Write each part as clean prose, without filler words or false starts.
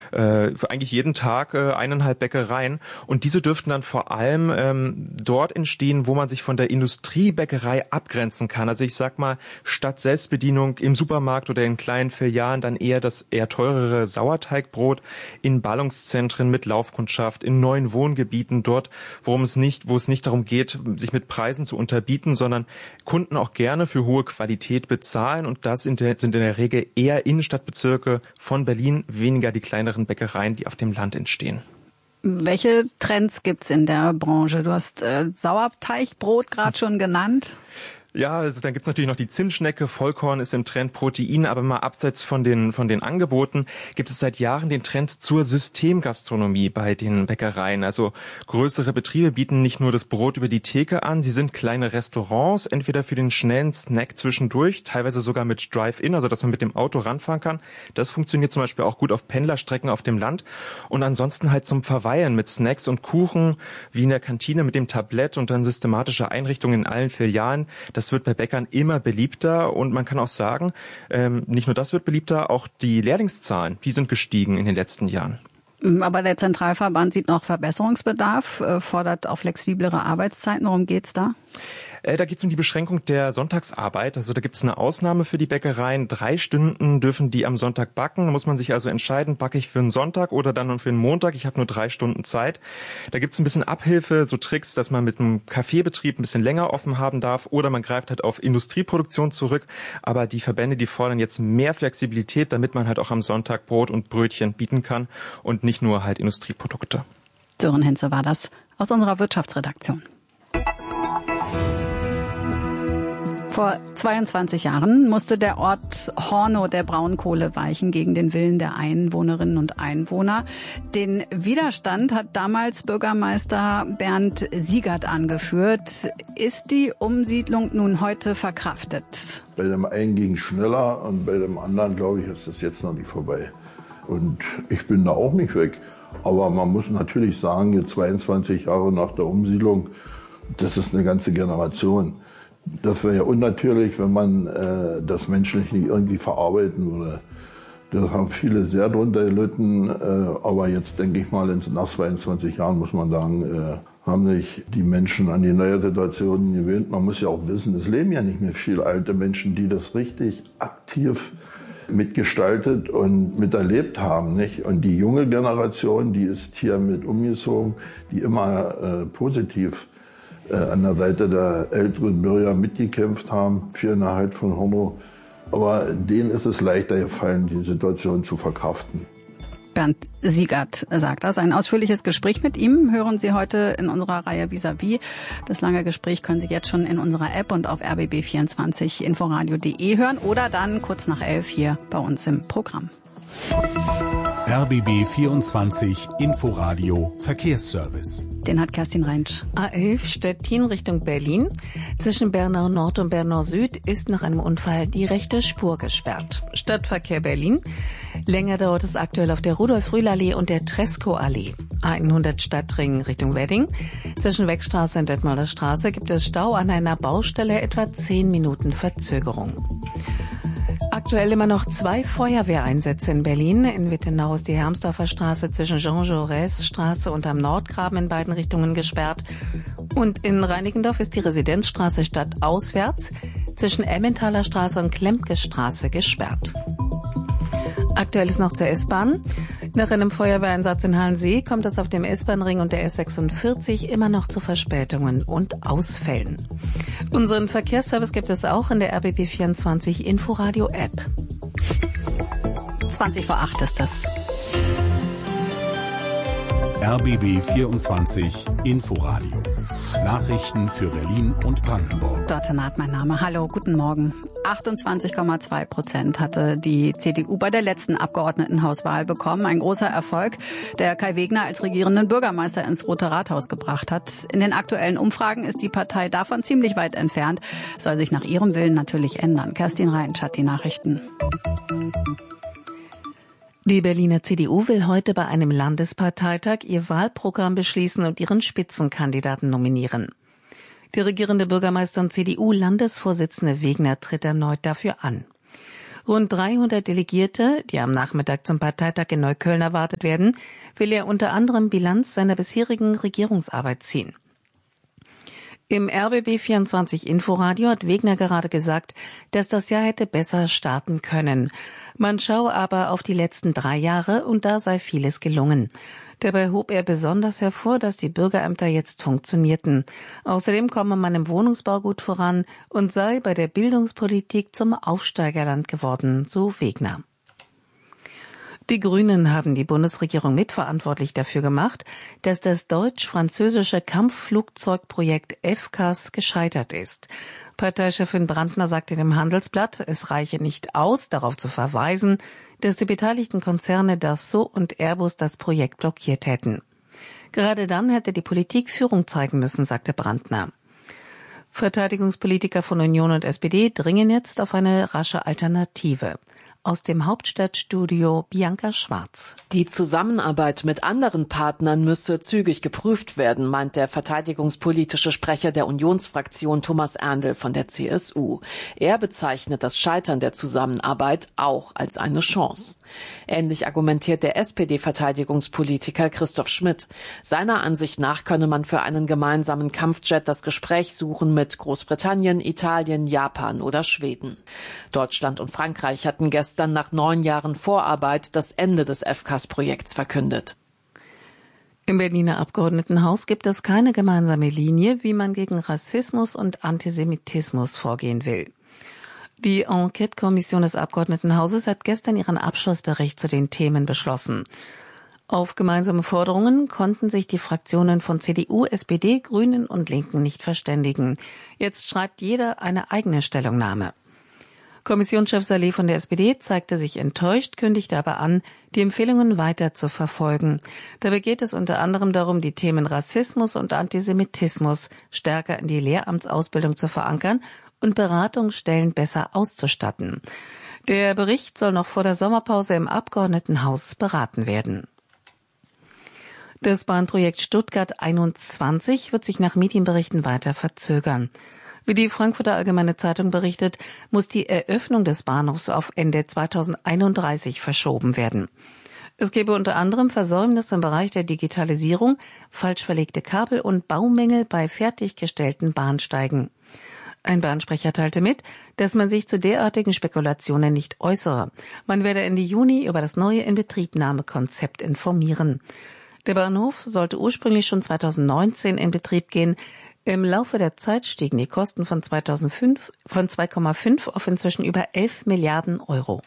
für eigentlich jeden Tag 1,5 Bäckereien. Und diese dürften dann vor allem dort entstehen, wo man sich von der Industriebäckerei abgrenzen kann. Also ich sag mal, statt Selbstbedienung im Supermarkt oder in kleinen Filialen dann eher das eher teurere Sauerteigbrot in Ballungszentren mit Laufkundschaft, in neuen Wohngebieten, dort, wo es nicht darum geht, sich mit Preisen zu unterbieten, sondern Kunden auch gerne für hohe Qualität bezahlen. Und das sind in der Regel eher Innenstadtbezirke von Berlin, weniger die kleineren Bäckereien, die auf dem Land entstehen. Welche Trends gibt's in der Branche? Du hast Sauerteigbrot gerade schon genannt. Ja, also dann gibt's natürlich noch die Zimtschnecke, Vollkorn ist im Trend, Protein, aber mal abseits von den Angeboten gibt es seit Jahren den Trend zur Systemgastronomie bei den Bäckereien. Also größere Betriebe bieten nicht nur das Brot über die Theke an, sie sind kleine Restaurants, entweder für den schnellen Snack zwischendurch, teilweise sogar mit Drive-In, also dass man mit dem Auto ranfahren kann. Das funktioniert zum Beispiel auch gut auf Pendlerstrecken auf dem Land. Und ansonsten halt zum Verweilen mit Snacks und Kuchen, wie in der Kantine mit dem Tablett und dann systematische Einrichtungen in allen Filialen. Das wird bei Bäckern immer beliebter und man kann auch sagen, nicht nur das wird beliebter, auch die Lehrlingszahlen, die sind gestiegen in den letzten Jahren. Aber der Zentralverband sieht noch Verbesserungsbedarf, fordert auch flexiblere Arbeitszeiten. Worum geht's da? Da geht es um die Beschränkung der Sonntagsarbeit. Also da gibt es eine Ausnahme für die Bäckereien. 3 Stunden dürfen die am Sonntag backen. Da muss man sich also entscheiden, backe ich für einen Sonntag oder dann für einen Montag. Ich habe nur 3 Stunden Zeit. Da gibt es ein bisschen Abhilfe, so Tricks, dass man mit einem Kaffeebetrieb ein bisschen länger offen haben darf oder man greift halt auf Industrieproduktion zurück. Aber die Verbände, die fordern jetzt mehr Flexibilität, damit man halt auch am Sonntag Brot und Brötchen bieten kann und nicht nur halt Industrieprodukte. Sören Henze war das aus unserer Wirtschaftsredaktion. Vor 22 Jahren musste der Ort Hornow der Braunkohle weichen gegen den Willen der Einwohnerinnen und Einwohner. Den Widerstand hat damals Bürgermeister Bernd Siegert angeführt. Ist die Umsiedlung nun heute verkraftet? Bei dem einen ging es schneller und bei dem anderen, glaube ich, ist das jetzt noch nicht vorbei. Und ich bin da auch nicht weg. Aber man muss natürlich sagen, jetzt 22 Jahre nach der Umsiedlung, das ist eine ganze Generation. Das wäre ja unnatürlich, wenn man das menschlich nicht irgendwie verarbeiten würde. Da haben viele sehr drunter gelitten, aber jetzt denke ich mal, nach 22 Jahren muss man sagen, haben sich die Menschen an die neue Situation gewöhnt. Man muss ja auch wissen, es leben ja nicht mehr viele alte Menschen, die das richtig aktiv mitgestaltet und miterlebt haben, nicht? Und die junge Generation, die ist hier mit umgezogen, die immer positiv an der Seite der älteren Bürger mitgekämpft haben für den Erhalt von Hornow. Aber denen ist es leichter gefallen, die Situation zu verkraften. Bernd Siegert sagt das. Ein ausführliches Gespräch mit ihm hören Sie heute in unserer Reihe Vis-à-vis. Das lange Gespräch können Sie jetzt schon in unserer App und auf rbb24inforadio.de hören oder dann kurz nach 11 hier bei uns im Programm. RBB 24 Inforadio Verkehrsservice. Den hat Kerstin Reinsch. A11 Stettin Richtung Berlin. Zwischen Bernau Nord und Bernau Süd ist nach einem Unfall die rechte Spur gesperrt. Stadtverkehr Berlin. Länger dauert es aktuell auf der Rudolf-Rühl-Allee und der Tresco-Allee. A100 Stadtring Richtung Wedding. Zwischen Wegstraße und Detmolder Straße gibt es Stau an einer Baustelle, etwa 10 Minuten Verzögerung. Aktuell immer noch 2 Feuerwehreinsätze in Berlin. In Wittenau ist die Hermsdorfer Straße zwischen Jean-Jaurès-Straße und am Nordgraben in beiden Richtungen gesperrt. Und in Reinickendorf ist die Residenzstraße stadtauswärts zwischen Emmentaler Straße und Klemkes Straße gesperrt. Aktuell ist noch zur S-Bahn. Nach einem Feuerwehreinsatz in Halensee kommt es auf dem S-Bahn-Ring und der S46 immer noch zu Verspätungen und Ausfällen. Unseren Verkehrsservice gibt es auch in der RBB24 Inforadio-App. 7:20 ist das. RBB24 Inforadio. Nachrichten für Berlin und Brandenburg. Dörte Naht, mein Name. Hallo, guten Morgen. 28,2% hatte die CDU bei der letzten Abgeordnetenhauswahl bekommen. Ein großer Erfolg, der Kai Wegner als regierenden Bürgermeister ins Rote Rathaus gebracht hat. In den aktuellen Umfragen ist die Partei davon ziemlich weit entfernt. Soll sich nach ihrem Willen natürlich ändern. Kerstin Reinsch hat die Nachrichten. Die Berliner CDU will heute bei einem Landesparteitag ihr Wahlprogramm beschließen und ihren Spitzenkandidaten nominieren. Die regierende Bürgermeister und CDU-Landesvorsitzende Wegner tritt erneut dafür an. Rund 300 Delegierte, die am Nachmittag zum Parteitag in Neukölln erwartet werden, will er unter anderem Bilanz seiner bisherigen Regierungsarbeit ziehen. Im RBB24 Inforadio hat Wegner gerade gesagt, dass das Jahr hätte besser starten können. Man schaue aber auf die letzten 3 Jahre und da sei vieles gelungen. Dabei hob er besonders hervor, dass die Bürgerämter jetzt funktionierten. Außerdem komme man im Wohnungsbau gut voran und sei bei der Bildungspolitik zum Aufsteigerland geworden, so Wegner. Die Grünen haben die Bundesregierung mitverantwortlich dafür gemacht, dass das deutsch-französische Kampfflugzeugprojekt FCAS gescheitert ist. Parteichefin Brandner sagte dem Handelsblatt, es reiche nicht aus, darauf zu verweisen, dass die beteiligten Konzerne Dassault und Airbus das Projekt blockiert hätten. Gerade dann hätte die Politik Führung zeigen müssen, sagte Brandner. Verteidigungspolitiker von Union und SPD dringen jetzt auf eine rasche Alternative. Aus dem Hauptstadtstudio Bianca Schwarz. Die Zusammenarbeit mit anderen Partnern müsse zügig geprüft werden, meint der verteidigungspolitische Sprecher der Unionsfraktion Thomas Erndl von der CSU. Er bezeichnet das Scheitern der Zusammenarbeit auch als eine Chance. Ähnlich argumentiert der SPD-Verteidigungspolitiker Christoph Schmidt. Seiner Ansicht nach könne man für einen gemeinsamen Kampfjet das Gespräch suchen mit Großbritannien, Italien, Japan oder Schweden. Deutschland und Frankreich hatten gestern nach 9 Jahren Vorarbeit das Ende des FCAS-Projekts verkündet. Im Berliner Abgeordnetenhaus gibt es keine gemeinsame Linie, wie man gegen Rassismus und Antisemitismus vorgehen will. Die Enquete-Kommission des Abgeordnetenhauses hat gestern ihren Abschlussbericht zu den Themen beschlossen. Auf gemeinsame Forderungen konnten sich die Fraktionen von CDU, SPD, Grünen und Linken nicht verständigen. Jetzt schreibt jeder eine eigene Stellungnahme. Kommissionschef Saleh von der SPD zeigte sich enttäuscht, kündigte aber an, die Empfehlungen weiter zu verfolgen. Dabei geht es unter anderem darum, die Themen Rassismus und Antisemitismus stärker in die Lehramtsausbildung zu verankern und Beratungsstellen besser auszustatten. Der Bericht soll noch vor der Sommerpause im Abgeordnetenhaus beraten werden. Das Bahnprojekt Stuttgart 21 wird sich nach Medienberichten weiter verzögern. Wie die Frankfurter Allgemeine Zeitung berichtet, muss die Eröffnung des Bahnhofs auf Ende 2031 verschoben werden. Es gebe unter anderem Versäumnisse im Bereich der Digitalisierung, falsch verlegte Kabel und Baumängel bei fertiggestellten Bahnsteigen. Ein Bahnsprecher teilte mit, dass man sich zu derartigen Spekulationen nicht äußere. Man werde Ende Juni über das neue Inbetriebnahmekonzept informieren. Der Bahnhof sollte ursprünglich schon 2019 in Betrieb gehen. Im Laufe der Zeit stiegen die Kosten von 2,5 auf inzwischen über 11 Milliarden Euro.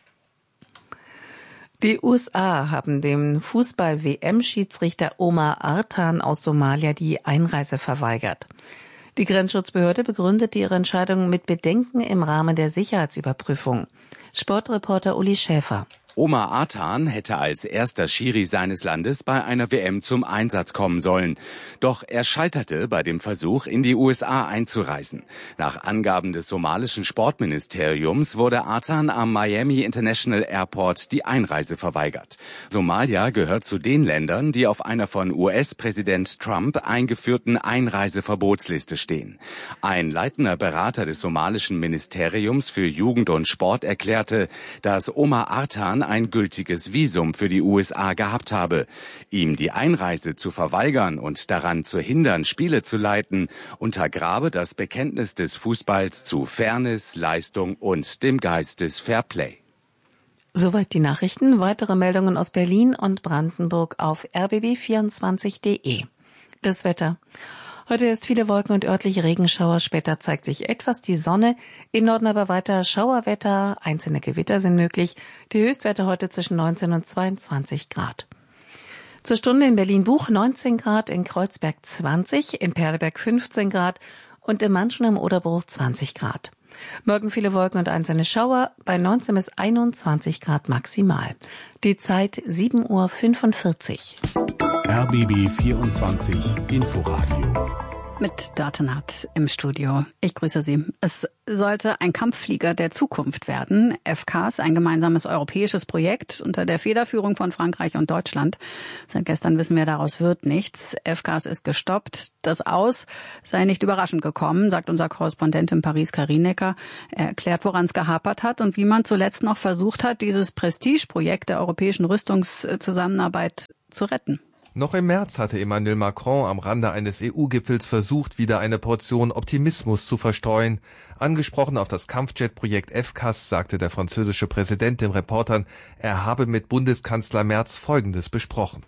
Die USA haben dem Fußball-WM-Schiedsrichter Omar Artan aus Somalia die Einreise verweigert. Die Grenzschutzbehörde begründete ihre Entscheidung mit Bedenken im Rahmen der Sicherheitsüberprüfung. Sportreporter Uli Schäfer. Omar Artan hätte als erster Schiri seines Landes bei einer WM zum Einsatz kommen sollen. Doch er scheiterte bei dem Versuch, in die USA einzureisen. Nach Angaben des somalischen Sportministeriums wurde Artan am Miami International Airport die Einreise verweigert. Somalia gehört zu den Ländern, die auf einer von US-Präsident Trump eingeführten Einreiseverbotsliste stehen. Ein leitender Berater des somalischen Ministeriums für Jugend und Sport erklärte, dass Omar Artan ein gültiges Visum für die USA gehabt habe. Ihm die Einreise zu verweigern und daran zu hindern, Spiele zu leiten, untergrabe das Bekenntnis des Fußballs zu Fairness, Leistung und dem Geist des Fairplay. Soweit die Nachrichten. Weitere Meldungen aus Berlin und Brandenburg auf rbb24.de. Das Wetter. Heute ist viele Wolken und örtliche Regenschauer. Später zeigt sich etwas die Sonne. Im Norden aber weiter Schauerwetter. Einzelne Gewitter sind möglich. Die Höchstwerte heute zwischen 19 und 22 Grad. Zur Stunde in Berlin-Buch 19 Grad, in Kreuzberg 20, in Perleberg 15 Grad und in Manschen im Oderbruch 20 Grad. Morgen viele Wolken und einzelne Schauer, bei 19 bis 21 Grad maximal. Die Zeit 7:45 Uhr. RBB 24 Inforadio mit Datenat im Studio. Ich grüße Sie. Es sollte ein Kampfflieger der Zukunft werden. FCAS, ein gemeinsames europäisches Projekt unter der Federführung von Frankreich und Deutschland. Seit gestern wissen wir, daraus wird nichts. FCAS ist gestoppt. Das Aus sei nicht überraschend gekommen, sagt unser Korrespondent in Paris, Kai Rienecker. Er erklärt, woran es gehapert hat und wie man zuletzt noch versucht hat, dieses Prestigeprojekt der europäischen Rüstungszusammenarbeit zu retten. Noch im März hatte Emmanuel Macron am Rande eines EU-Gipfels versucht, wieder eine Portion Optimismus zu verstreuen. Angesprochen auf das Kampfjet-Projekt FCAS sagte der französische Präsident den Reportern, er habe mit Bundeskanzler Merz Folgendes besprochen.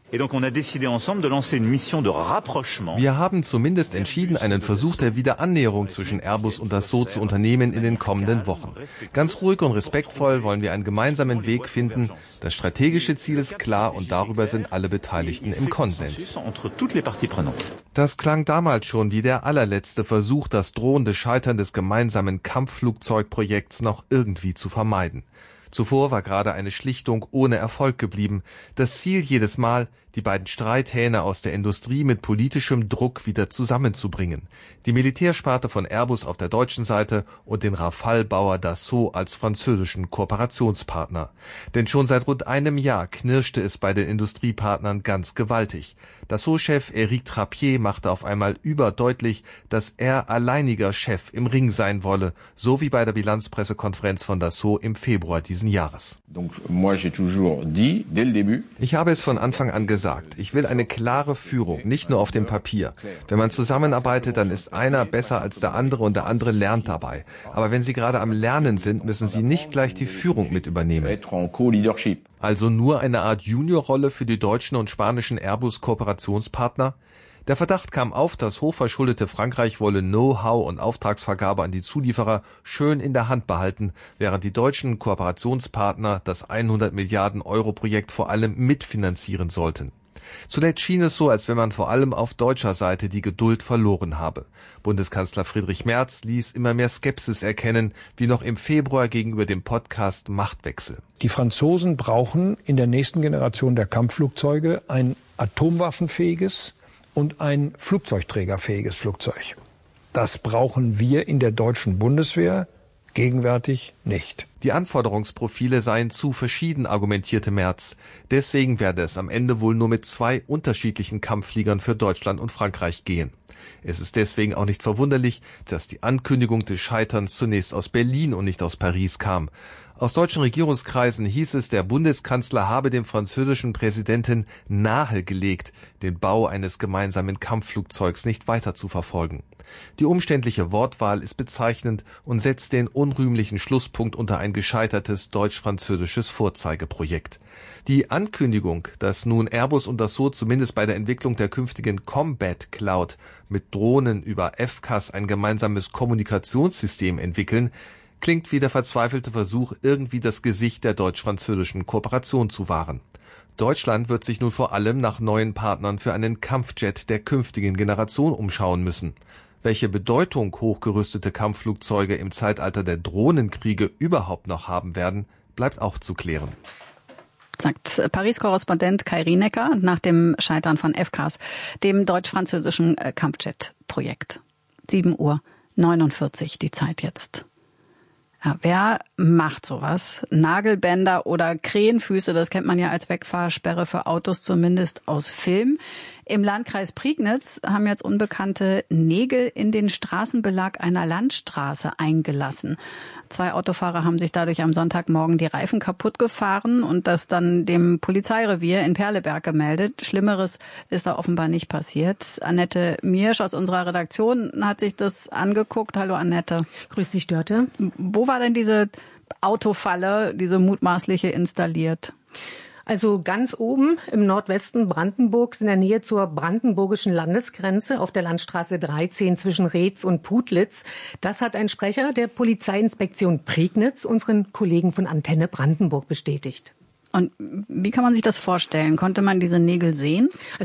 Wir haben zumindest entschieden, einen Versuch der Wiederannäherung zwischen Airbus und Dassault zu unternehmen in den kommenden Wochen. Ganz ruhig und respektvoll wollen wir einen gemeinsamen Weg finden. Das strategische Ziel ist klar und darüber sind alle Beteiligten im Konsens. Das klang damals schon wie der allerletzte Versuch, das drohende Scheitern des gemeinsamen Kampfflugzeugprojekts noch irgendwie zu vermeiden. Zuvor war gerade eine Schlichtung ohne Erfolg geblieben. Das Ziel jedes Mal, die beiden Streithähne aus der Industrie mit politischem Druck wieder zusammenzubringen. Die Militärsparte von Airbus auf der deutschen Seite und den Rafale-Bauer Dassault als französischen Kooperationspartner. Denn schon seit rund einem Jahr knirschte es bei den Industriepartnern ganz gewaltig. Dassault-Chef Éric Trappier machte auf einmal überdeutlich, dass er alleiniger Chef im Ring sein wolle, so wie bei der Bilanzpressekonferenz von Dassault im Februar diesen Jahres. Ich habe es von Anfang an gesagt, ich will eine klare Führung, nicht nur auf dem Papier. Wenn man zusammenarbeitet, dann ist einer besser als der andere und der andere lernt dabei. Aber wenn Sie gerade am Lernen sind, müssen Sie nicht gleich die Führung mit übernehmen. Also nur eine Art Juniorrolle für die deutschen und spanischen Airbus-Kooperationspartner? Der Verdacht kam auf, das hochverschuldete Frankreich wolle Know-how und Auftragsvergabe an die Zulieferer schön in der Hand behalten, während die deutschen Kooperationspartner das 100 Milliarden Euro Projekt vor allem mitfinanzieren sollten. Zuletzt schien es so, als wenn man vor allem auf deutscher Seite die Geduld verloren habe. Bundeskanzler Friedrich Merz ließ immer mehr Skepsis erkennen, wie noch im Februar gegenüber dem Podcast Machtwechsel. Die Franzosen brauchen in der nächsten Generation der Kampfflugzeuge ein atomwaffenfähiges und ein flugzeugträgerfähiges Flugzeug. Das brauchen wir in der deutschen Bundeswehr gegenwärtig nicht. Die Anforderungsprofile seien zu verschieden, argumentierte Merz. Deswegen werde es am Ende wohl nur mit 2 unterschiedlichen Kampffliegern für Deutschland und Frankreich gehen. Es ist deswegen auch nicht verwunderlich, dass die Ankündigung des Scheiterns zunächst aus Berlin und nicht aus Paris kam. Aus deutschen Regierungskreisen hieß es, der Bundeskanzler habe dem französischen Präsidenten nahegelegt, den Bau eines gemeinsamen Kampfflugzeugs nicht weiter zu verfolgen. Die umständliche Wortwahl ist bezeichnend und setzt den unrühmlichen Schlusspunkt unter ein gescheitertes deutsch-französisches Vorzeigeprojekt. Die Ankündigung, dass nun Airbus und Dassault zumindest bei der Entwicklung der künftigen Combat Cloud mit Drohnen über FCAS ein gemeinsames Kommunikationssystem entwickeln, klingt wie der verzweifelte Versuch, irgendwie das Gesicht der deutsch-französischen Kooperation zu wahren. Deutschland wird sich nun vor allem nach neuen Partnern für einen Kampfjet der künftigen Generation umschauen müssen. Welche Bedeutung hochgerüstete Kampfflugzeuge im Zeitalter der Drohnenkriege überhaupt noch haben werden, bleibt auch zu klären. Sagt Paris-Korrespondent Kai Rienecker nach dem Scheitern von FCAS, dem deutsch-französischen Kampfjet-Projekt. 7:49 Uhr die Zeit jetzt. Ja, wer macht sowas? Nagelbänder oder Krähenfüße, das kennt man ja als Wegfahrsperre für Autos, zumindest aus Film. Im Landkreis Prignitz haben jetzt Unbekannte Nägel in den Straßenbelag einer Landstraße eingelassen. 2 Autofahrer haben sich dadurch am Sonntagmorgen die Reifen kaputt gefahren und das dann dem Polizeirevier in Perleberg gemeldet. Schlimmeres ist da offenbar nicht passiert. Annette Miersch aus unserer Redaktion hat sich das angeguckt. Hallo Annette. Grüß dich, Dörte. Wo war denn diese Autofalle, diese mutmaßliche, installiert? Also ganz oben im Nordwesten Brandenburgs in der Nähe zur brandenburgischen Landesgrenze auf der Landstraße 13 zwischen Reetz und Putlitz. Das hat ein Sprecher der Polizeiinspektion Prignitz unseren Kollegen von Antenne Brandenburg bestätigt. Und wie kann man sich das vorstellen? Konnte man diese Nägel sehen? Also ich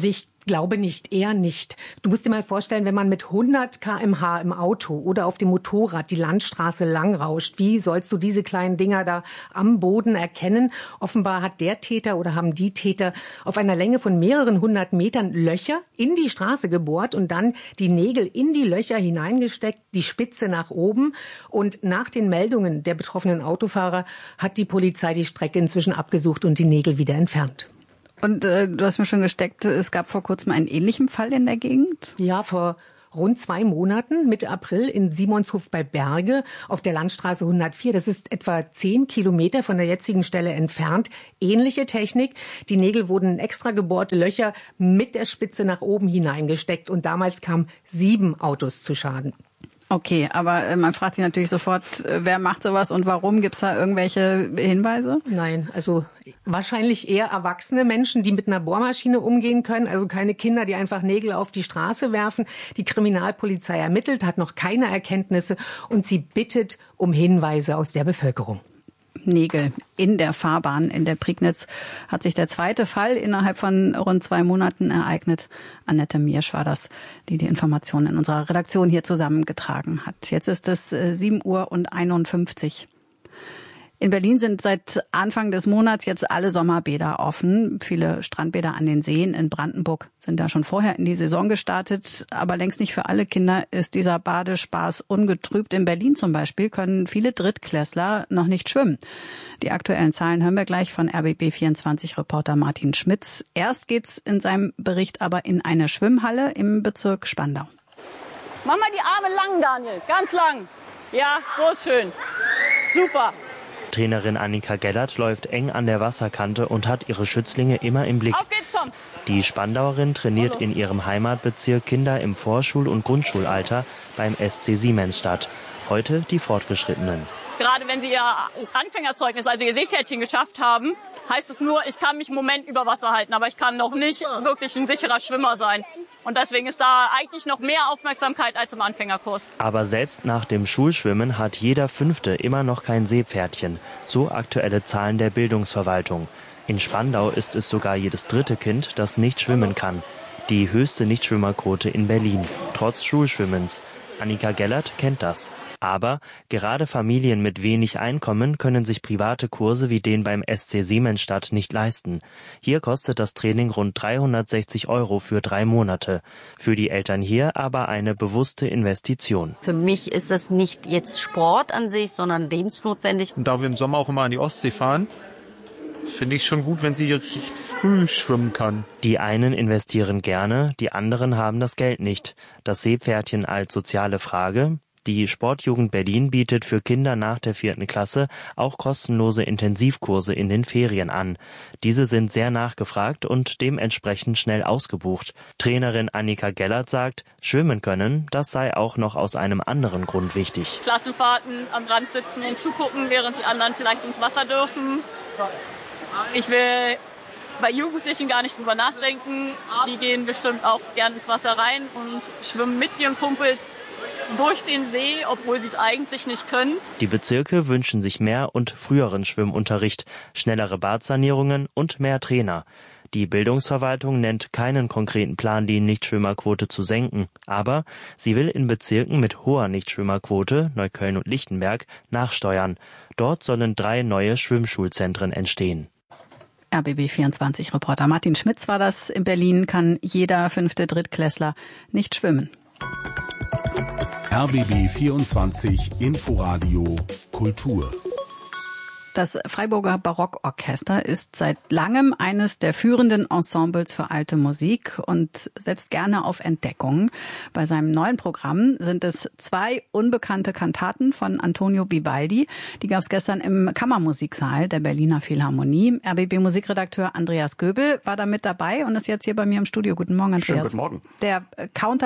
glaube nicht, eher nicht. Du musst dir mal vorstellen, wenn man mit 100 km/h im Auto oder auf dem Motorrad die Landstraße langrauscht, wie sollst du diese kleinen Dinger da am Boden erkennen? Offenbar hat der Täter oder haben die Täter auf einer Länge von mehreren 100 Metern Löcher in die Straße gebohrt und dann die Nägel in die Löcher hineingesteckt, die Spitze nach oben. Und nach den Meldungen der betroffenen Autofahrer hat die Polizei die Strecke inzwischen abgesucht und die Nägel wieder entfernt. Und du hast mir schon gesteckt, es gab vor kurzem einen ähnlichen Fall in der Gegend? Ja, vor rund 2 Monaten, Mitte April, in Simonshof bei Berge auf der Landstraße 104. Das ist etwa 10 Kilometer von der jetzigen Stelle entfernt. Ähnliche Technik. Die Nägel wurden in extra gebohrte Löcher mit der Spitze nach oben hineingesteckt. Und damals kamen 7 Autos zu Schaden. Okay, aber man fragt sich natürlich sofort, wer macht sowas und warum? Gibt's da irgendwelche Hinweise? Nein, also wahrscheinlich eher erwachsene Menschen, die mit einer Bohrmaschine umgehen können. Also keine Kinder, die einfach Nägel auf die Straße werfen. Die Kriminalpolizei ermittelt, hat noch keine Erkenntnisse und sie bittet um Hinweise aus der Bevölkerung. Nägel in der Fahrbahn in der Prignitz hat sich der zweite Fall innerhalb von rund 2 Monaten ereignet. Annette Miersch war das, die die Informationen in unserer Redaktion hier zusammengetragen hat. Jetzt ist es 7:51 Uhr. In Berlin sind seit Anfang des Monats jetzt alle Sommerbäder offen. Viele Strandbäder an den Seen in Brandenburg sind da schon vorher in die Saison gestartet. Aber längst nicht für alle Kinder ist dieser Badespaß ungetrübt. In Berlin zum Beispiel können viele Drittklässler noch nicht schwimmen. Die aktuellen Zahlen hören wir gleich von RBB24-Reporter Martin Schmitz. Erst geht's in seinem Bericht aber in eine Schwimmhalle im Bezirk Spandau. Mach mal die Arme lang, Daniel. Ganz lang. Ja, so ist schön. Super. Trainerin Annika Gellert läuft eng an der Wasserkante und hat ihre Schützlinge immer im Blick. Auf geht's, Tom. Die Spandauerin trainiert in ihrem Heimatbezirk Kinder im Vorschul- und Grundschulalter beim SC Siemensstadt. Heute die Fortgeschrittenen. Gerade wenn sie ihr Anfängerzeugnis, also ihr Seepferdchen geschafft haben, heißt es nur, ich kann mich im Moment über Wasser halten, aber ich kann noch nicht wirklich ein sicherer Schwimmer sein. Und deswegen ist da eigentlich noch mehr Aufmerksamkeit als im Anfängerkurs. Aber selbst nach dem Schulschwimmen hat jeder 5. immer noch kein Seepferdchen. So aktuelle Zahlen der Bildungsverwaltung. In Spandau ist es sogar jedes 3. Kind, das nicht schwimmen kann. Die höchste Nichtschwimmerquote in Berlin, trotz Schulschwimmens. Annika Gellert kennt das. Aber gerade Familien mit wenig Einkommen können sich private Kurse wie den beim SC Siemensstadt nicht leisten. Hier kostet das Training rund 360 € für 3 Monate. Für die Eltern hier aber eine bewusste Investition. Für mich ist das nicht jetzt Sport an sich, sondern lebensnotwendig. Da wir im Sommer auch immer an die Ostsee fahren, finde ich schon gut, wenn sie recht früh schwimmen kann. Die einen investieren gerne, die anderen haben das Geld nicht. Das Seepferdchen als soziale Frage. Die Sportjugend Berlin bietet für Kinder nach der 4. Klasse auch kostenlose Intensivkurse in den Ferien an. Diese sind sehr nachgefragt und dementsprechend schnell ausgebucht. Trainerin Annika Gellert sagt, schwimmen können, das sei auch noch aus einem anderen Grund wichtig. Klassenfahrten am Rand sitzen und zugucken, während die anderen vielleicht ins Wasser dürfen. Ich will bei Jugendlichen gar nicht drüber nachdenken. Die gehen bestimmt auch gern ins Wasser rein und schwimmen mit ihren Kumpels durch den See, obwohl sie es eigentlich nicht können. Die Bezirke wünschen sich mehr und früheren Schwimmunterricht, schnellere Badsanierungen und mehr Trainer. Die Bildungsverwaltung nennt keinen konkreten Plan, die Nichtschwimmerquote zu senken. Aber sie will in Bezirken mit hoher Nichtschwimmerquote, Neukölln und Lichtenberg, nachsteuern. Dort sollen 3 neue Schwimmschulzentren entstehen. RBB24-Reporter Martin Schmitz war das. In Berlin kann jeder 5. Drittklässler nicht schwimmen. RBB24 Inforadio Kultur. Das Freiburger Barockorchester ist seit langem eines der führenden Ensembles für alte Musik und setzt gerne auf Entdeckungen. Bei seinem neuen Programm sind es 2 unbekannte Kantaten von Antonio Vivaldi. Die gab es gestern im Kammermusiksaal der Berliner Philharmonie. RBB-Musikredakteur Andreas Göbel war da mit dabei und ist jetzt hier bei mir im Studio. Guten Morgen, Andreas. Schönen guten Morgen. Der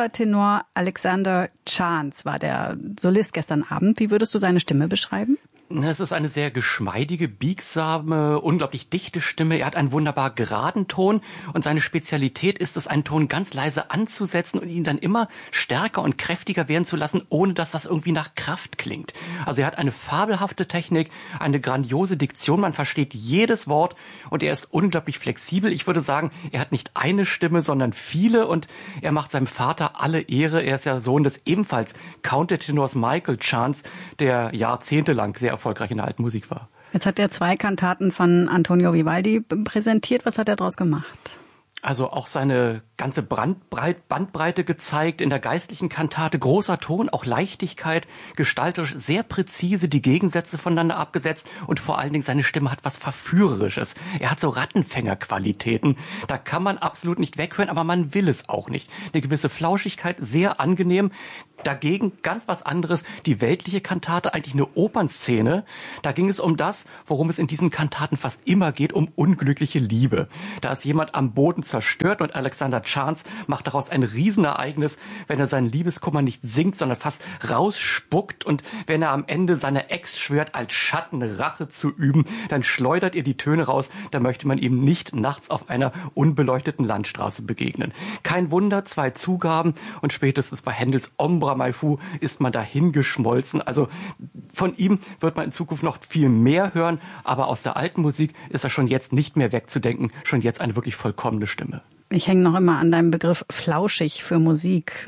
Countertenor Alexander Chance war der Solist gestern Abend. Wie würdest du seine Stimme beschreiben? Es ist eine sehr geschmeidige, biegsame, unglaublich dichte Stimme. Er hat einen wunderbar geraden Ton und seine Spezialität ist es, einen Ton ganz leise anzusetzen und ihn dann immer stärker und kräftiger werden zu lassen, ohne dass das irgendwie nach Kraft klingt. Also er hat eine fabelhafte Technik, eine grandiose Diktion, man versteht jedes Wort und er ist unglaublich flexibel. Ich würde sagen, er hat nicht eine Stimme, sondern viele und er macht seinem Vater alle Ehre. Er ist ja Sohn des ebenfalls Countertenors Michael Chance, der jahrzehntelang sehr erfolgreich in der alten Musik war. Jetzt hat er 2 Kantaten von Antonio Vivaldi präsentiert. Was hat er daraus gemacht? Also auch seine ganze Bandbreite gezeigt in der geistlichen Kantate. Großer Ton, auch Leichtigkeit, gestalterisch sehr präzise die Gegensätze voneinander abgesetzt und vor allen Dingen seine Stimme hat was Verführerisches. Er hat so Rattenfängerqualitäten. Da kann man absolut nicht weghören, aber man will es auch nicht. Eine gewisse Flauschigkeit, sehr angenehm. Dagegen ganz was anderes, die weltliche Kantate, eigentlich eine Opernszene. Da ging es um das, worum es in diesen Kantaten fast immer geht, um unglückliche Liebe. Da ist jemand am Boden zerstört und Alexander Chance macht daraus ein Riesenereignis, wenn er seinen Liebeskummer nicht singt, sondern fast rausspuckt und wenn er am Ende seiner Ex schwört, als Schatten Rache zu üben, dann schleudert er die Töne raus, da möchte man ihm nicht nachts auf einer unbeleuchteten Landstraße begegnen. Kein Wunder, 2 Zugaben und spätestens bei Händels Ombra Mai Fu ist man dahin geschmolzen. Also von ihm wird man in Zukunft noch viel mehr hören, aber aus der alten Musik ist er schon jetzt nicht mehr wegzudenken, schon jetzt eine wirklich vollkommene Stimme. Ich hänge noch immer an deinem Begriff flauschig für Musik.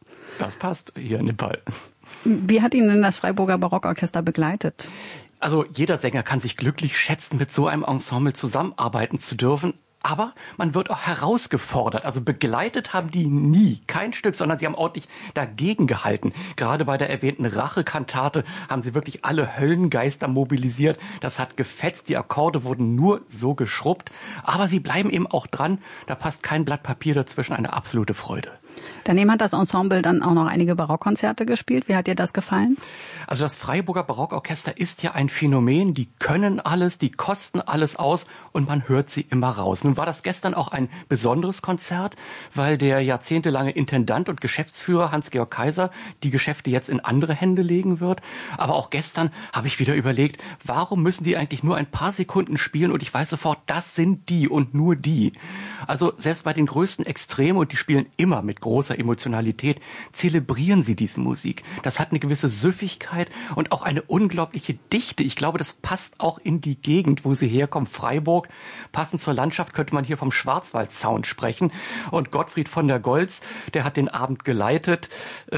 Das passt hier in den Ball. Wie hat ihn denn das Freiburger Barockorchester begleitet? Also jeder Sänger kann sich glücklich schätzen, mit so einem Ensemble zusammenarbeiten zu dürfen. Aber man wird auch herausgefordert. Also begleitet haben die nie, kein Stück, sondern sie haben ordentlich dagegen gehalten. Gerade bei der erwähnten Rache-Kantate haben sie wirklich alle Höllengeister mobilisiert. Das hat gefetzt, die Akkorde wurden nur so geschrubbt. Aber sie bleiben eben auch dran. Da passt kein Blatt Papier dazwischen, eine absolute Freude. Daneben hat das Ensemble dann auch noch einige Barockkonzerte gespielt. Wie hat dir das gefallen? Also das Freiburger Barockorchester ist ja ein Phänomen. Die können alles, die kosten alles aus und man hört sie immer raus. Nun war das gestern auch ein besonderes Konzert, weil der jahrzehntelange Intendant und Geschäftsführer Hans-Georg Kaiser die Geschäfte jetzt in andere Hände legen wird. Aber auch gestern habe ich wieder überlegt, warum müssen die eigentlich nur ein paar Sekunden spielen und ich weiß sofort, das sind die und nur die. Also selbst bei den größten Extremen, und die spielen immer mit großer Emotionalität, zelebrieren sie diese Musik. Das hat eine gewisse Süffigkeit und auch eine unglaubliche Dichte. Ich glaube, das passt auch in die Gegend, wo sie herkommen. Freiburg, passend zur Landschaft könnte man hier vom Schwarzwald-Sound sprechen. Und Gottfried von der Goltz, der hat den Abend geleitet,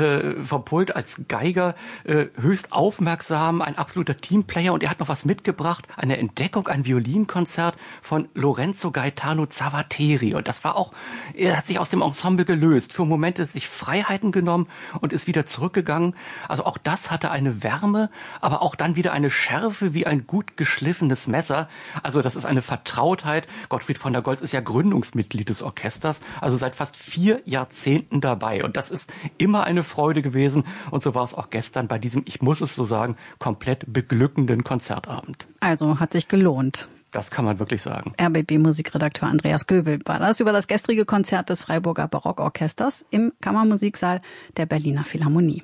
vom Pult als Geiger, höchst aufmerksam, ein absoluter Teamplayer. Und er hat noch was mitgebracht, eine Entdeckung, ein Violinkonzert von Lorenzo Gaetano Zavateri. Und das war auch, er hat sich aus dem Ensemble gelöst. Für Momente sich Freiheiten genommen und ist wieder zurückgegangen. Also auch das hatte eine Wärme, aber auch dann wieder eine Schärfe wie ein gut geschliffenes Messer. Also das ist eine Vertrautheit. Gottfried von der Goltz ist ja Gründungsmitglied des Orchesters, also seit fast 4 Jahrzehnten dabei. Und das ist immer eine Freude gewesen. Und so war es auch gestern bei diesem, ich muss es so sagen, komplett beglückenden Konzertabend. Also hat sich gelohnt. Das kann man wirklich sagen. RBB-Musikredakteur Andreas Göbel war das über das gestrige Konzert des Freiburger Barockorchesters im Kammermusiksaal der Berliner Philharmonie.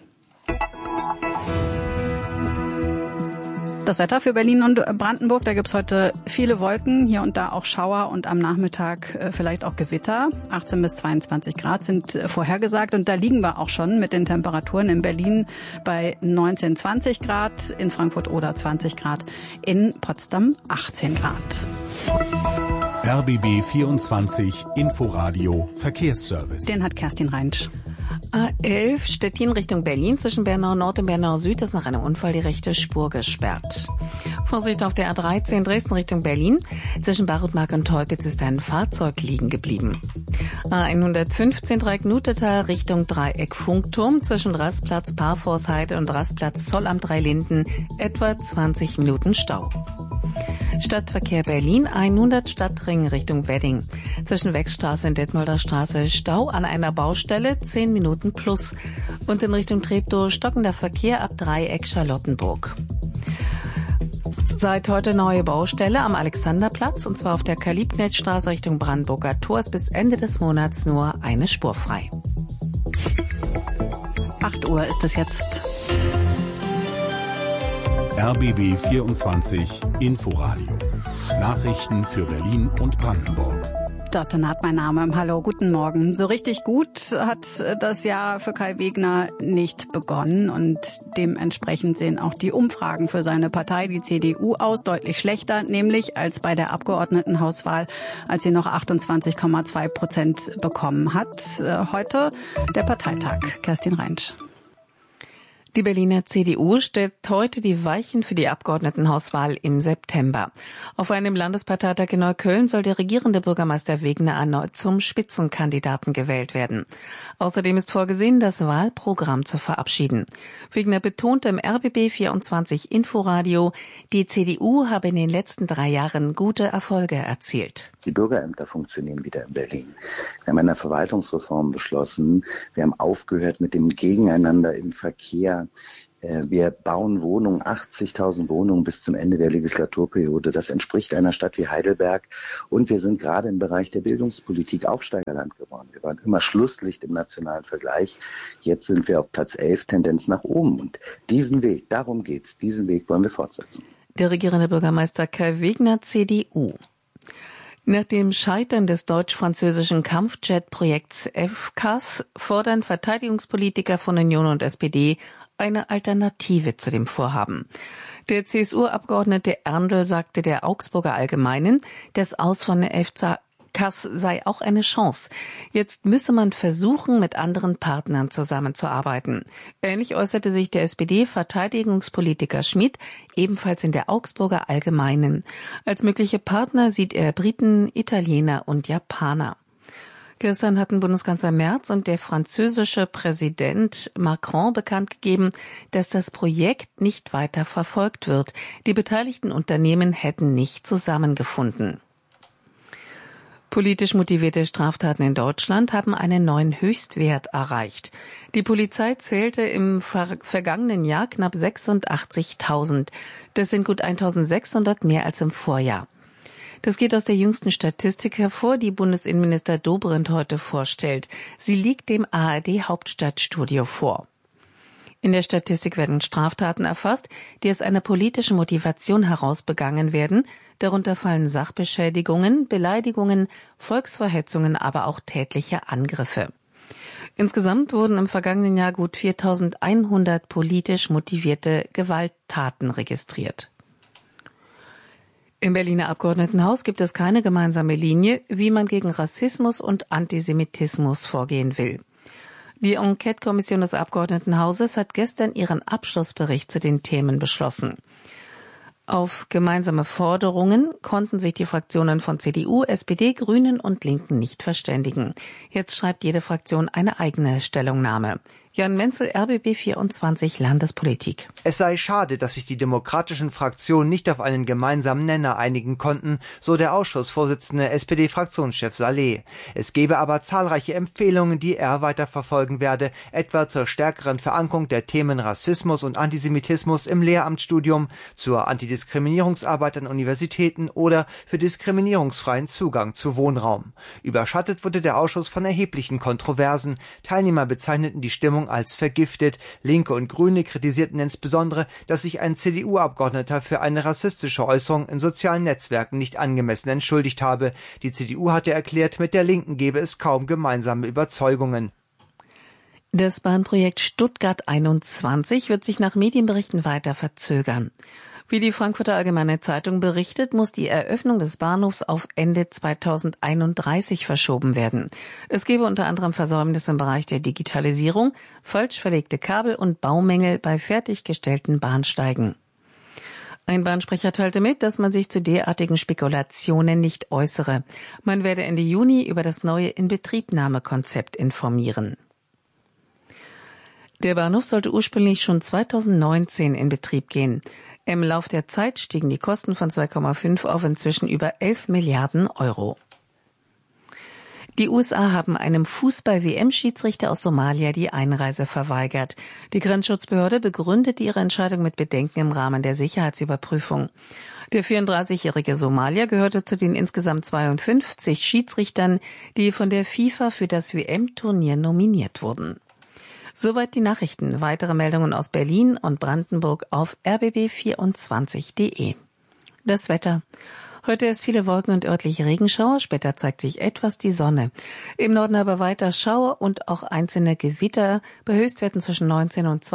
Das Wetter für Berlin und Brandenburg, da gibt's heute viele Wolken, hier und da auch Schauer und am Nachmittag vielleicht auch Gewitter. 18 bis 22 Grad sind vorhergesagt und da liegen wir auch schon mit den Temperaturen in Berlin bei 19, 20 Grad, in Frankfurt oder 20 Grad, in Potsdam 18 Grad. RBB 24 Inforadio Verkehrsservice. Den hat Kerstin Reinsch. A11 Stettin Richtung Berlin. Zwischen Bernau Nord und Bernau Süd ist nach einem Unfall die rechte Spur gesperrt. Vorsicht auf der A13 Dresden Richtung Berlin. Zwischen Barutmark und Teupitz ist ein Fahrzeug liegen geblieben. A115 Dreieck-Nutetal Richtung Dreieck Funkturm. Zwischen Rastplatz Parforceheide und Rastplatz Zollamt Dreilinden etwa 20 Minuten Stau. Stadtverkehr Berlin 100 Stadtring Richtung Wedding. Zwischen Wechstraße und Detmolder Straße Stau an einer Baustelle 10 Minuten plus. Und in Richtung Treptow stockender Verkehr ab Dreieck Charlottenburg. Seit heute neue Baustelle am Alexanderplatz und zwar auf der Karl-Liebknecht-Straße Richtung Brandenburger Tor ist bis Ende des Monats nur eine Spur frei. 8 Uhr ist es jetzt. RBB 24 Inforadio. Nachrichten für Berlin und Brandenburg. Dr. Naht, mein Name. Hallo, guten Morgen. So richtig gut hat das Jahr für Kai Wegner nicht begonnen und dementsprechend sehen auch die Umfragen für seine Partei, die CDU, aus deutlich schlechter, nämlich als bei der Abgeordnetenhauswahl, als sie noch 28,2% bekommen hat. Heute der Parteitag. Kerstin Reinsch. Die Berliner CDU stellt heute die Weichen für die Abgeordnetenhauswahl im September. Auf einem Landesparteitag in Neukölln soll der regierende Bürgermeister Wegner erneut zum Spitzenkandidaten gewählt werden. Außerdem ist vorgesehen, das Wahlprogramm zu verabschieden. Wegner betonte im RBB 24 Inforadio, die CDU habe in den letzten 3 Jahren gute Erfolge erzielt. Die Bürgerämter funktionieren wieder in Berlin. Wir haben eine Verwaltungsreform beschlossen. Wir haben aufgehört mit dem Gegeneinander im Verkehr. Wir bauen Wohnungen, 80.000 Wohnungen bis zum Ende der Legislaturperiode. Das entspricht einer Stadt wie Heidelberg. Und wir sind gerade im Bereich der Bildungspolitik Aufsteigerland geworden. Wir waren immer Schlusslicht im nationalen Vergleich. Jetzt sind wir auf Platz 11, Tendenz nach oben. Und diesen Weg, darum geht's, diesen Weg wollen wir fortsetzen. Der regierende Bürgermeister Kai Wegner, CDU. Nach dem Scheitern des deutsch-französischen Kampfjet-Projekts FCAS fordern Verteidigungspolitiker von Union und SPD eine Alternative zu dem Vorhaben. Der CSU-Abgeordnete Erndl sagte der Augsburger Allgemeinen, das Aus von FCAS sei auch eine Chance. Jetzt müsse man versuchen, mit anderen Partnern zusammenzuarbeiten. Ähnlich äußerte sich der SPD-Verteidigungspolitiker Schmid, ebenfalls in der Augsburger Allgemeinen. Als mögliche Partner sieht er Briten, Italiener und Japaner. Gestern hatten Bundeskanzler Merz und der französische Präsident Macron bekannt gegeben, dass das Projekt nicht weiter verfolgt wird. Die beteiligten Unternehmen hätten nicht zusammengefunden. Politisch motivierte Straftaten in Deutschland haben einen neuen Höchstwert erreicht. Die Polizei zählte im vergangenen Jahr knapp 86.000. Das sind gut 1.600 mehr als im Vorjahr. Das geht aus der jüngsten Statistik hervor, die Bundesinnenminister Dobrindt heute vorstellt. Sie liegt dem ARD-Hauptstadtstudio vor. In der Statistik werden Straftaten erfasst, die aus einer politischen Motivation heraus begangen werden. Darunter fallen Sachbeschädigungen, Beleidigungen, Volksverhetzungen, aber auch tätliche Angriffe. Insgesamt wurden im vergangenen Jahr gut 4.100 politisch motivierte Gewalttaten registriert. Im Berliner Abgeordnetenhaus gibt es keine gemeinsame Linie, wie man gegen Rassismus und Antisemitismus vorgehen will. Die Enquete-Kommission des Abgeordnetenhauses hat gestern ihren Abschlussbericht zu den Themen beschlossen. Auf gemeinsame Forderungen konnten sich die Fraktionen von CDU, SPD, Grünen und Linken nicht verständigen. Jetzt schreibt jede Fraktion eine eigene Stellungnahme. Jan Menzel, RBB 24 Landespolitik. Es sei schade, dass sich die demokratischen Fraktionen nicht auf einen gemeinsamen Nenner einigen konnten, so der Ausschussvorsitzende SPD-Fraktionschef Saleh. Es gebe aber zahlreiche Empfehlungen, die er weiterverfolgen werde, etwa zur stärkeren Verankerung der Themen Rassismus und Antisemitismus im Lehramtsstudium, zur Antidiskriminierungsarbeit an Universitäten oder für diskriminierungsfreien Zugang zu Wohnraum. Überschattet wurde der Ausschuss von erheblichen Kontroversen. Teilnehmer bezeichneten die Stimmung als vergiftet. Linke und Grüne kritisierten insbesondere, dass sich ein CDU-Abgeordneter für eine rassistische Äußerung in sozialen Netzwerken nicht angemessen entschuldigt habe. Die CDU hatte erklärt, mit der Linken gebe es kaum gemeinsame Überzeugungen. Das Bahnprojekt Stuttgart 21 wird sich nach Medienberichten weiter verzögern. Wie die Frankfurter Allgemeine Zeitung berichtet, muss die Eröffnung des Bahnhofs auf Ende 2031 verschoben werden. Es gebe unter anderem Versäumnisse im Bereich der Digitalisierung, falsch verlegte Kabel und Baumängel bei fertiggestellten Bahnsteigen. Ein Bahnsprecher teilte mit, dass man sich zu derartigen Spekulationen nicht äußere. Man werde Ende Juni über das neue Inbetriebnahmekonzept informieren. Der Bahnhof sollte ursprünglich schon 2019 in Betrieb gehen. Im Lauf der Zeit stiegen die Kosten von 2,5 auf inzwischen über 11 Milliarden Euro. Die USA haben einem Fußball-WM-Schiedsrichter aus Somalia die Einreise verweigert. Die Grenzschutzbehörde begründete ihre Entscheidung mit Bedenken im Rahmen der Sicherheitsüberprüfung. Der 34-jährige Somalier gehörte zu den insgesamt 52 Schiedsrichtern, die von der FIFA für das WM-Turnier nominiert wurden. Soweit die Nachrichten. Weitere Meldungen aus Berlin und Brandenburg auf rbb24.de. Das Wetter. Heute ist viele Wolken und örtliche Regenschauer, später zeigt sich etwas die Sonne. Im Norden aber weiter Schauer und auch einzelne Gewitter bei Höchstwerten zwischen 19 und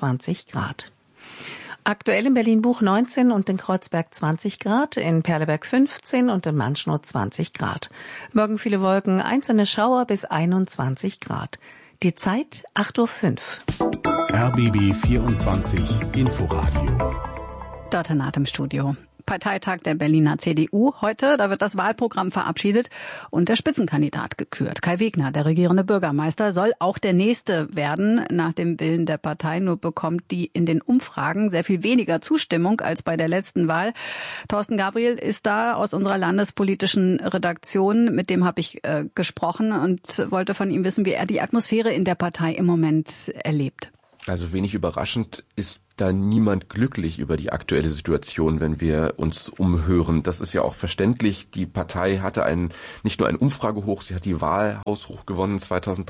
22 Grad. Aktuell in Berlin-Buch 19 und in Kreuzberg 20 Grad, in Perleberg 15 und in Manschnow 20 Grad. Morgen viele Wolken, einzelne Schauer bis 21 Grad. Die Zeit 8:05 Uhr. RBB 24 Inforadio. Dörte Naht im Studio. Parteitag der Berliner CDU. Heute, da wird das Wahlprogramm verabschiedet und der Spitzenkandidat gekürt. Kai Wegner, der regierende Bürgermeister, soll auch der Nächste werden, nach dem Willen der Partei. Nur bekommt die in den Umfragen sehr viel weniger Zustimmung als bei der letzten Wahl. Thorsten Gabriel ist da aus unserer landespolitischen Redaktion. Mit dem habe ich gesprochen und wollte von ihm wissen, wie er die Atmosphäre in der Partei im Moment erlebt. Also wenig überraschend ist da niemand glücklich über die aktuelle Situation, wenn wir uns umhören. Das ist ja auch verständlich. Die Partei hatte nicht nur ein Umfragehoch, sie hat die Wahl haushoch gewonnen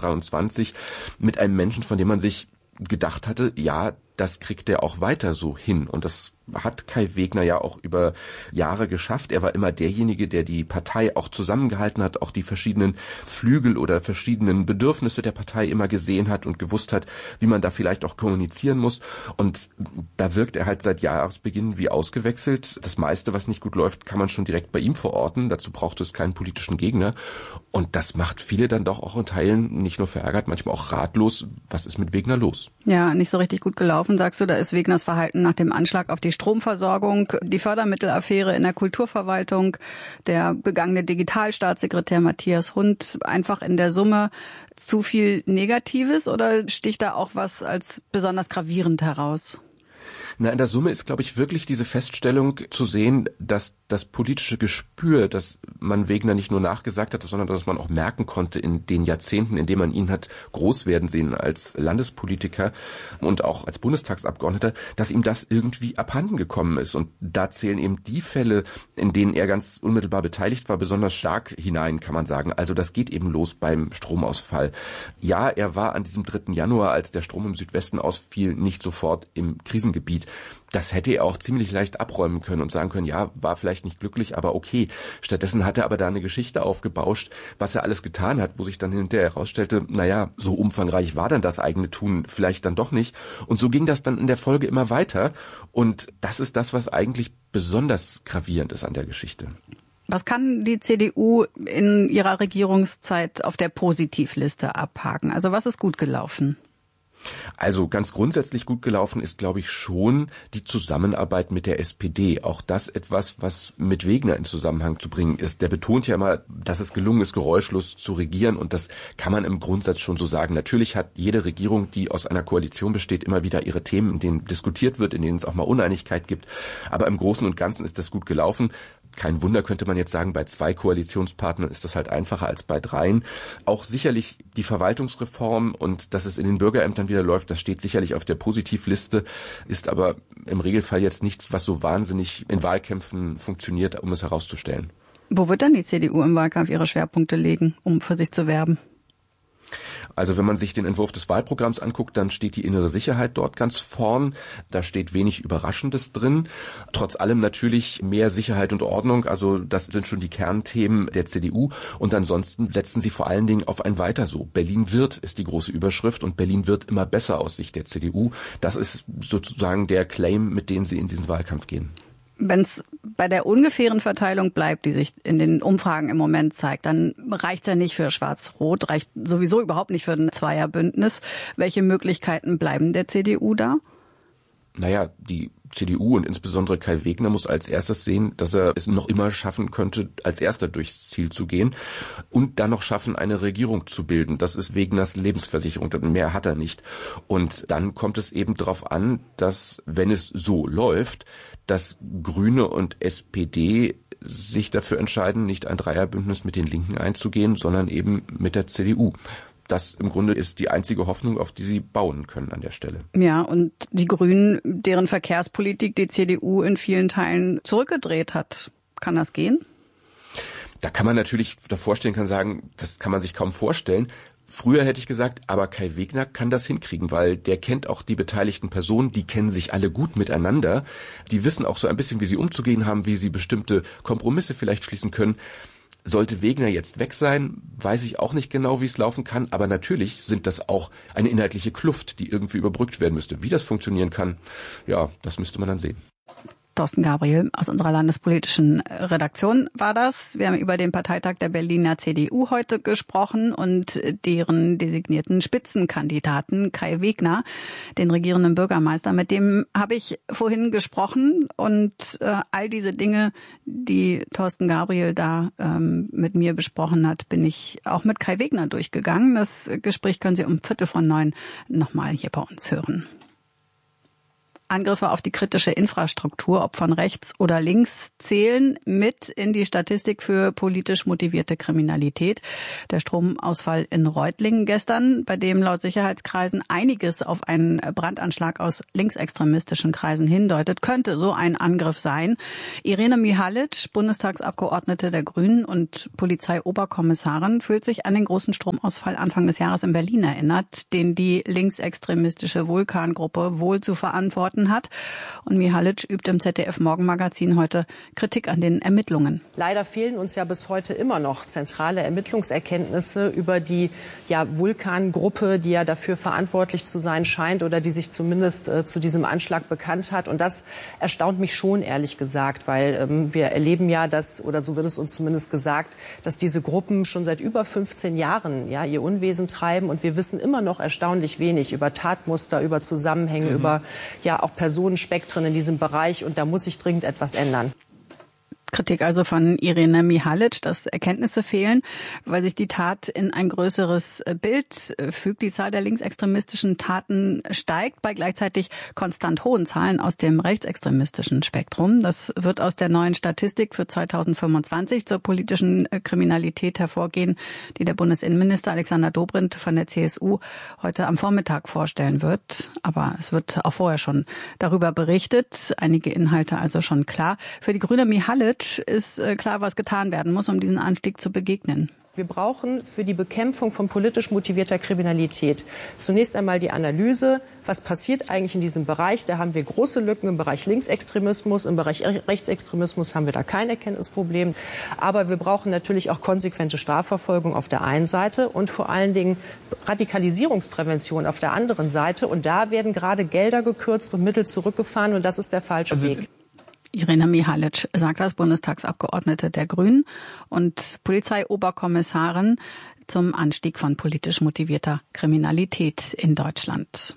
2023 mit einem Menschen, von dem man sich gedacht hatte, ja, das kriegt er auch weiter so hin. Und das hat Kai Wegner ja auch über Jahre geschafft. Er war immer derjenige, der die Partei auch zusammengehalten hat, auch die verschiedenen Flügel oder verschiedenen Bedürfnisse der Partei immer gesehen hat und gewusst hat, wie man da vielleicht auch kommunizieren muss. Und da wirkt er halt seit Jahresbeginn wie ausgewechselt. Das meiste, was nicht gut läuft, kann man schon direkt bei ihm verorten. Dazu braucht es keinen politischen Gegner. Und das macht viele dann doch auch in Teilen nicht nur verärgert, manchmal auch ratlos. Was ist mit Wegner los? Ja, nicht so richtig gut gelaufen, sagst du. Da ist Wegners Verhalten nach dem Anschlag auf die Stromversorgung, die Fördermittelaffäre in der Kulturverwaltung, der begangene Digitalstaatssekretär Matthias Hund, einfach in der Summe zu viel Negatives oder sticht da auch was als besonders gravierend heraus? Na, in der Summe ist, glaube ich, wirklich diese Feststellung zu sehen, dass das politische Gespür, das man Wegner nicht nur nachgesagt hat, sondern dass man auch merken konnte in den Jahrzehnten, in denen man ihn hat groß werden sehen als Landespolitiker und auch als Bundestagsabgeordneter, dass ihm das irgendwie abhanden gekommen ist. Und da zählen eben die Fälle, in denen er ganz unmittelbar beteiligt war, besonders stark hinein, kann man sagen. Also das geht eben los beim Stromausfall. Ja, er war an diesem 3. Januar, als der Strom im Südwesten ausfiel, nicht sofort im Krisengebiet. Das hätte er auch ziemlich leicht abräumen können und sagen können, ja, war vielleicht nicht glücklich, aber okay. Stattdessen hat er aber da eine Geschichte aufgebauscht, was er alles getan hat, wo sich dann hinterher herausstellte, naja, so umfangreich war dann das eigene Tun vielleicht dann doch nicht. Und so ging das dann in der Folge immer weiter. Und das ist das, was eigentlich besonders gravierend ist an der Geschichte. Was kann die CDU in ihrer Regierungszeit auf der Positivliste abhaken? Also was ist gut gelaufen? Also ganz grundsätzlich gut gelaufen ist, glaube ich, schon die Zusammenarbeit mit der SPD. Auch das etwas, was mit Wegner in Zusammenhang zu bringen ist. Der betont ja immer, dass es gelungen ist, geräuschlos zu regieren. Und das kann man im Grundsatz schon so sagen. Natürlich hat jede Regierung, die aus einer Koalition besteht, immer wieder ihre Themen, in denen diskutiert wird, in denen es auch mal Uneinigkeit gibt. Aber im Großen und Ganzen ist das gut gelaufen. Kein Wunder, könnte man jetzt sagen, bei 2 Koalitionspartnern ist das halt einfacher als bei 3. Auch sicherlich die Verwaltungsreform und dass es in den Bürgerämtern wieder läuft, das steht sicherlich auf der Positivliste, ist aber im Regelfall jetzt nichts, was so wahnsinnig in Wahlkämpfen funktioniert, um es herauszustellen. Wo wird dann die CDU im Wahlkampf ihre Schwerpunkte legen, um für sich zu werben? Also wenn man sich den Entwurf des Wahlprogramms anguckt, dann steht die innere Sicherheit dort ganz vorn. Da steht wenig Überraschendes drin. Trotz allem natürlich mehr Sicherheit und Ordnung. Also das sind schon die Kernthemen der CDU. Und ansonsten setzen sie vor allen Dingen auf ein Weiter so. Berlin wird ist die große Überschrift und Berlin wird immer besser aus Sicht der CDU. Das ist sozusagen der Claim, mit dem sie in diesen Wahlkampf gehen. Wenn es bei der ungefähren Verteilung bleibt, die sich in den Umfragen im Moment zeigt, dann reicht's ja nicht für Schwarz-Rot, reicht sowieso überhaupt nicht für ein Zweierbündnis. Welche Möglichkeiten bleiben der CDU da? Naja, die CDU und insbesondere Kai Wegner muss als erstes sehen, dass er es noch immer schaffen könnte, als erster durchs Ziel zu gehen und dann noch schaffen, eine Regierung zu bilden. Das ist Wegners Lebensversicherung, mehr hat er nicht. Und dann kommt es eben darauf an, dass, wenn es so läuft, dass Grüne und SPD sich dafür entscheiden, nicht ein Dreierbündnis mit den Linken einzugehen, sondern eben mit der CDU. Das im Grunde ist die einzige Hoffnung, auf die sie bauen können an der Stelle. Ja, und die Grünen, deren Verkehrspolitik die CDU in vielen Teilen zurückgedreht hat. Kann das gehen? Da kann man natürlich davor stehen, kann sagen, das kann man sich kaum vorstellen. Früher hätte ich gesagt, aber Kai Wegner kann das hinkriegen, weil der kennt auch die beteiligten Personen, die kennen sich alle gut miteinander. Die wissen auch so ein bisschen, wie sie umzugehen haben, wie sie bestimmte Kompromisse vielleicht schließen können. Sollte Wegner jetzt weg sein, weiß ich auch nicht genau, wie es laufen kann. Aber natürlich sind das auch eine inhaltliche Kluft, die irgendwie überbrückt werden müsste. Wie das funktionieren kann, ja, das müsste man dann sehen. Thorsten Gabriel aus unserer landespolitischen Redaktion war das. Wir haben über den Parteitag der Berliner CDU heute gesprochen und deren designierten Spitzenkandidaten Kai Wegner, den regierenden Bürgermeister. Mit dem habe ich vorhin gesprochen und all diese Dinge, die Thorsten Gabriel da mit mir besprochen hat, bin ich auch mit Kai Wegner durchgegangen. Das Gespräch können Sie um 8:45 nochmal hier bei uns hören. Angriffe auf die kritische Infrastruktur, ob von rechts oder links, zählen mit in die Statistik für politisch motivierte Kriminalität. Der Stromausfall in Reutlingen gestern, bei dem laut Sicherheitskreisen einiges auf einen Brandanschlag aus linksextremistischen Kreisen hindeutet, könnte so ein Angriff sein. Irene Mihalic, Bundestagsabgeordnete der Grünen und Polizeioberkommissarin, fühlt sich an den großen Stromausfall Anfang des Jahres in Berlin erinnert, den die linksextremistische Vulkan-Gruppe wohl zu verantworten hat. Und Mihalic übt im ZDF-Morgenmagazin heute Kritik an den Ermittlungen. Leider fehlen uns ja bis heute immer noch zentrale Ermittlungserkenntnisse über die Vulkan-Gruppe, die ja dafür verantwortlich zu sein scheint oder die sich zumindest zu diesem Anschlag bekannt hat. Und das erstaunt mich schon, ehrlich gesagt, weil wir erleben ja, oder so wird es uns zumindest gesagt, dass diese Gruppen schon seit über 15 Jahren ihr Unwesen treiben. Und wir wissen immer noch erstaunlich wenig über Tatmuster, über Zusammenhänge, über auch Personenspektren in diesem Bereich, und da muss sich dringend etwas ändern. Kritik also von Irene Mihalic, dass Erkenntnisse fehlen, weil sich die Tat in ein größeres Bild fügt. Die Zahl der linksextremistischen Taten steigt bei gleichzeitig konstant hohen Zahlen aus dem rechtsextremistischen Spektrum. Das wird aus der neuen Statistik für 2025 zur politischen Kriminalität hervorgehen, die der Bundesinnenminister Alexander Dobrindt von der CSU heute am Vormittag vorstellen wird. Aber es wird auch vorher schon darüber berichtet. Einige Inhalte also schon klar. Für die Grüne Mihalic ist klar, was getan werden muss, um diesen Anstieg zu begegnen. Wir brauchen für die Bekämpfung von politisch motivierter Kriminalität zunächst einmal die Analyse, was passiert eigentlich in diesem Bereich. Da haben wir große Lücken im Bereich Linksextremismus, im Bereich Rechtsextremismus haben wir da kein Erkenntnisproblem. Aber wir brauchen natürlich auch konsequente Strafverfolgung auf der einen Seite und vor allen Dingen Radikalisierungsprävention auf der anderen Seite. Und da werden gerade Gelder gekürzt und Mittel zurückgefahren, und das ist der falsche Weg. Irene Mihalic sagt das, Bundestagsabgeordnete der Grünen und Polizeioberkommissarin zum Anstieg von politisch motivierter Kriminalität in Deutschland.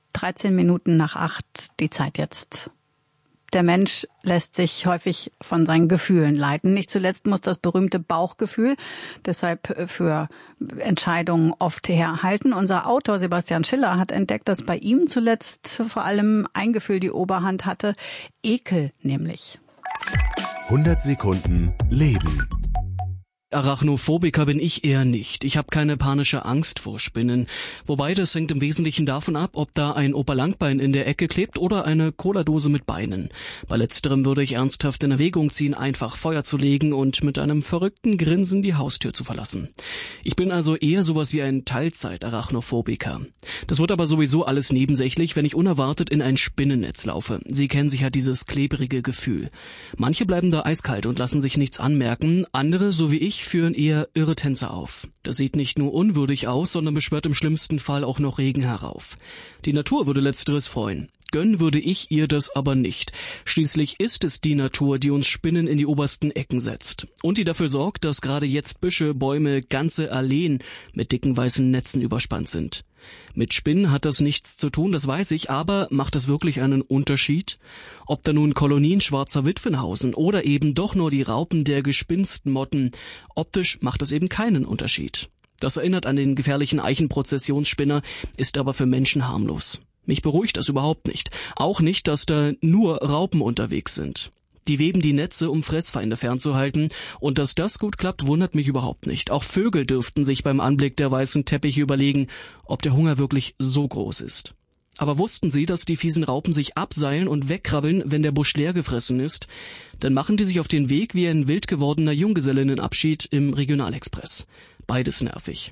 13:13, die Zeit jetzt. Der Mensch lässt sich häufig von seinen Gefühlen leiten. Nicht zuletzt muss das berühmte Bauchgefühl deshalb für Entscheidungen oft herhalten. Unser Autor Sebastian Schiller hat entdeckt, dass bei ihm zuletzt vor allem ein Gefühl die Oberhand hatte. Ekel nämlich. 100 Sekunden Leben. Arachnophobiker bin ich eher nicht. Ich habe keine panische Angst vor Spinnen. Wobei, das hängt im Wesentlichen davon ab, ob da ein Opa Langbein in der Ecke klebt oder eine Cola-Dose mit Beinen. Bei letzterem würde ich ernsthaft in Erwägung ziehen, einfach Feuer zu legen und mit einem verrückten Grinsen die Haustür zu verlassen. Ich bin also eher sowas wie ein Teilzeit-Arachnophobiker. Das wird aber sowieso alles nebensächlich, wenn ich unerwartet in ein Spinnennetz laufe. Sie kennen sicher dieses klebrige Gefühl. Manche bleiben da eiskalt und lassen sich nichts anmerken, andere, so wie ich, führen eher irre Tänze auf. Das sieht nicht nur unwürdig aus, sondern beschwört im schlimmsten Fall auch noch Regen herauf. Die Natur würde letzteres freuen. Gönnen würde ich ihr das aber nicht. Schließlich ist es die Natur, die uns Spinnen in die obersten Ecken setzt. Und die dafür sorgt, dass gerade jetzt Büsche, Bäume, ganze Alleen mit dicken weißen Netzen überspannt sind. Mit Spinnen hat das nichts zu tun, das weiß ich, aber macht es wirklich einen Unterschied? Ob da nun Kolonien schwarzer Witwen hausen oder eben doch nur die Raupen der Gespinstmotten, optisch macht es eben keinen Unterschied. Das erinnert an den gefährlichen Eichenprozessionsspinner, ist aber für Menschen harmlos. Mich beruhigt das überhaupt nicht. Auch nicht, dass da nur Raupen unterwegs sind. Die weben die Netze, um Fressfeinde fernzuhalten, und dass das gut klappt, wundert mich überhaupt nicht. Auch Vögel dürften sich beim Anblick der weißen Teppiche überlegen, ob der Hunger wirklich so groß ist. Aber wussten Sie, dass die fiesen Raupen sich abseilen und wegkrabbeln, wenn der Busch leer gefressen ist? Dann machen die sich auf den Weg wie ein wild gewordener Junggesellinnenabschied im Regionalexpress. Beides nervig.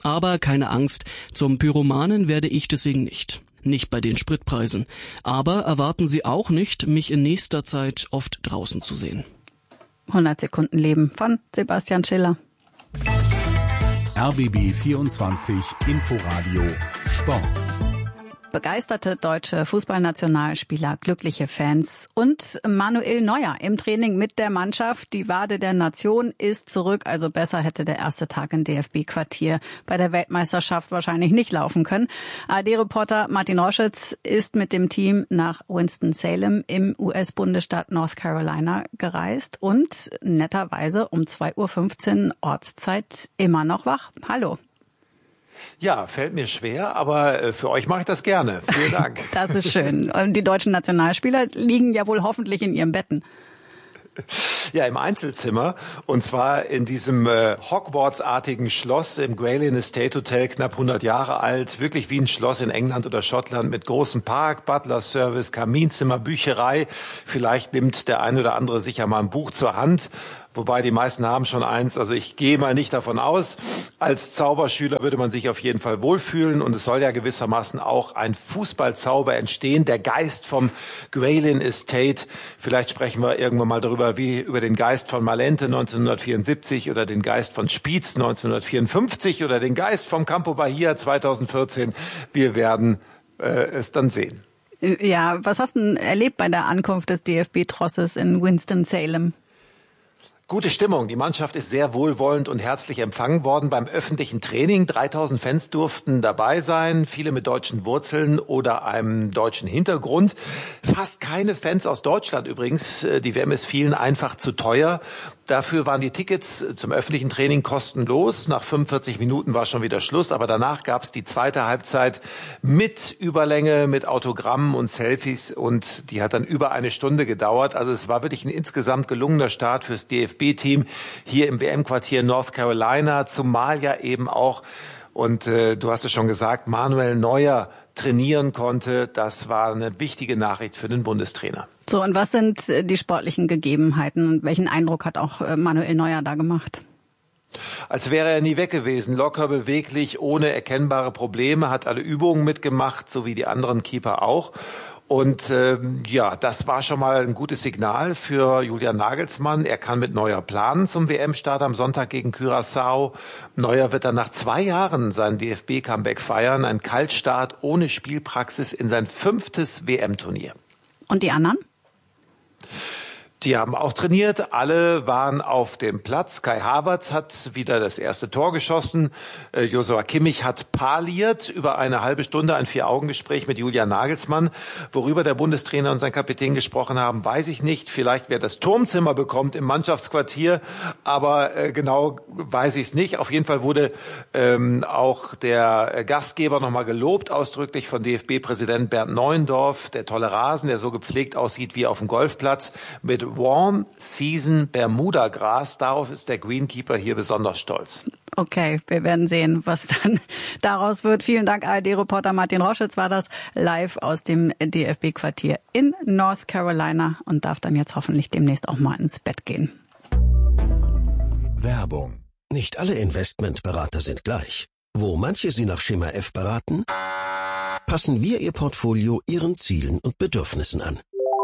Aber keine Angst, zum Pyromanen werde ich deswegen nicht. Nicht bei den Spritpreisen. Aber erwarten Sie auch nicht, mich in nächster Zeit oft draußen zu sehen. 100 Sekunden Leben von Sebastian Schiller. RBB 24 Inforadio Sport. Begeisterte deutsche Fußballnationalspieler, glückliche Fans und Manuel Neuer im Training mit der Mannschaft. Die Wade der Nation ist zurück, also besser hätte der erste Tag im DFB-Quartier bei der Weltmeisterschaft wahrscheinlich nicht laufen können. ARD-Reporter Martin Roschitz ist mit dem Team nach Winston-Salem im US-Bundesstaat North Carolina gereist und netterweise um 2:15 Uhr Ortszeit immer noch wach. Hallo. Ja, fällt mir schwer, aber für euch mache ich das gerne. Vielen Dank. Das ist schön. Und die deutschen Nationalspieler liegen ja wohl hoffentlich in ihren Betten. Ja, im Einzelzimmer, und zwar in diesem Hogwarts-artigen Schloss im Grayling Estate Hotel, knapp 100 Jahre alt, wirklich wie ein Schloss in England oder Schottland mit großem Park, Butler-Service, Kaminzimmer, Bücherei. Vielleicht nimmt der ein oder andere sicher mal ein Buch zur Hand. Wobei die meisten haben schon eins, also ich gehe mal nicht davon aus. Als Zauberschüler würde man sich auf jeden Fall wohlfühlen und es soll ja gewissermaßen auch ein Fußballzauber entstehen, der Geist vom Grayling Estate. Vielleicht sprechen wir irgendwann mal darüber, wie über den Geist von Malente 1974 oder den Geist von Spiez 1954 oder den Geist vom Campo Bahia 2014. Wir werden es dann sehen. Ja, was hast du denn erlebt bei der Ankunft des DFB-Trosses in Winston-Salem? Gute Stimmung. Die Mannschaft ist sehr wohlwollend und herzlich empfangen worden beim öffentlichen Training. 3000 Fans durften dabei sein, viele mit deutschen Wurzeln oder einem deutschen Hintergrund. Fast keine Fans aus Deutschland übrigens. Die WM ist vielen einfach zu teuer. Dafür waren die Tickets zum öffentlichen Training kostenlos. Nach 45 Minuten war schon wieder Schluss, aber danach gab es die zweite Halbzeit mit Überlänge, mit Autogrammen und Selfies und die hat dann über eine Stunde gedauert. Also es war wirklich ein insgesamt gelungener Start fürs DFB-Team hier im WM-Quartier North Carolina, zumal ja eben auch, und du hast es schon gesagt, Manuel Neuer trainieren konnte. Das war eine wichtige Nachricht für den Bundestrainer. So, und was sind die sportlichen Gegebenheiten und welchen Eindruck hat auch Manuel Neuer da gemacht? Als wäre er nie weg gewesen, locker, beweglich, ohne erkennbare Probleme, hat alle Übungen mitgemacht, so wie die anderen Keeper auch. Und das war schon mal ein gutes Signal für Julian Nagelsmann. Er kann mit Neuer planen zum WM-Start am Sonntag gegen Curaçao. Neuer wird dann nach 2 Jahren sein DFB-Comeback feiern. Ein Kaltstart ohne Spielpraxis in sein 5. WM-Turnier. Und die anderen? Die haben auch trainiert, alle waren auf dem Platz. Kai Havertz hat wieder das erste Tor geschossen. Joshua Kimmich hat parliert über eine halbe Stunde, ein 4-Augen-Gespräch mit Julian Nagelsmann. Worüber der Bundestrainer und sein Kapitän gesprochen haben, weiß ich nicht. Vielleicht wer das Turmzimmer bekommt im Mannschaftsquartier, aber genau weiß ich es nicht. Auf jeden Fall wurde auch der Gastgeber nochmal gelobt, ausdrücklich von DFB-Präsident Bernd Neuendorf. Der tolle Rasen, der so gepflegt aussieht wie auf dem Golfplatz mit Warm Season Bermuda Gras. Darauf ist der Greenkeeper hier besonders stolz. Okay, wir werden sehen, was dann daraus wird. Vielen Dank, ARD-Reporter Martin Roschitz war das live aus dem DFB-Quartier in North Carolina und darf dann jetzt hoffentlich demnächst auch mal ins Bett gehen. Werbung. Nicht alle Investmentberater sind gleich. Wo manche Sie nach Schema F beraten, passen wir Ihr Portfolio Ihren Zielen und Bedürfnissen an.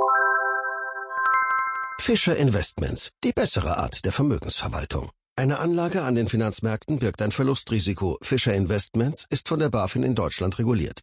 Fischer Investments, die bessere Art der Vermögensverwaltung. Eine Anlage an den Finanzmärkten birgt ein Verlustrisiko. Fischer Investments ist von der BaFin in Deutschland reguliert.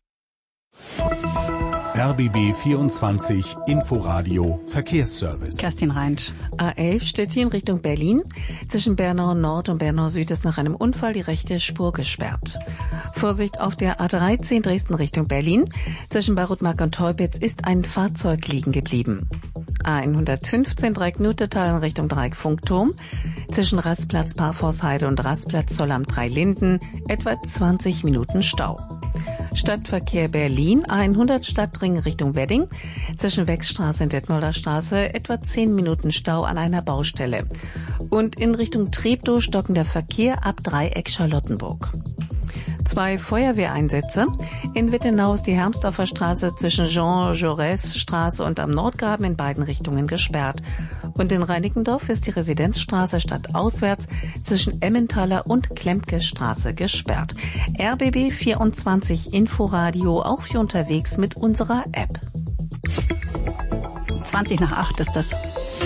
RBB 24 Inforadio Verkehrsservice. Kerstin Reinsch. A11 Stettin Richtung Berlin. Zwischen Bernau Nord und Bernau Süd ist nach einem Unfall die rechte Spur gesperrt. Vorsicht auf der A13 Dresden Richtung Berlin. Zwischen Barutmark und Teupitz ist ein Fahrzeug liegen geblieben. A115 Dreieck Nutetal in Richtung Dreieck Funkturm. Zwischen Rastplatz Parforshheide und Rastplatz Zoll am Dreilinden etwa 20 Minuten Stau. Stadtverkehr Berlin, A100 Stadtring Richtung Wedding. Zwischen Wechstraße und Detmolder Straße etwa 10 Minuten Stau an einer Baustelle. Und in Richtung Treptow stockender Verkehr ab Dreieck Charlottenburg. 2 Feuerwehreinsätze. In Wittenau ist die Hermsdorfer Straße zwischen Jean-Jaurès-Straße und am Nordgraben in beiden Richtungen gesperrt. Und in Reinickendorf ist die Residenzstraße stadtauswärts zwischen Emmentaler und Klemke-Straße gesperrt. RBB 24 Inforadio auch für unterwegs mit unserer App. 7:20 ist das.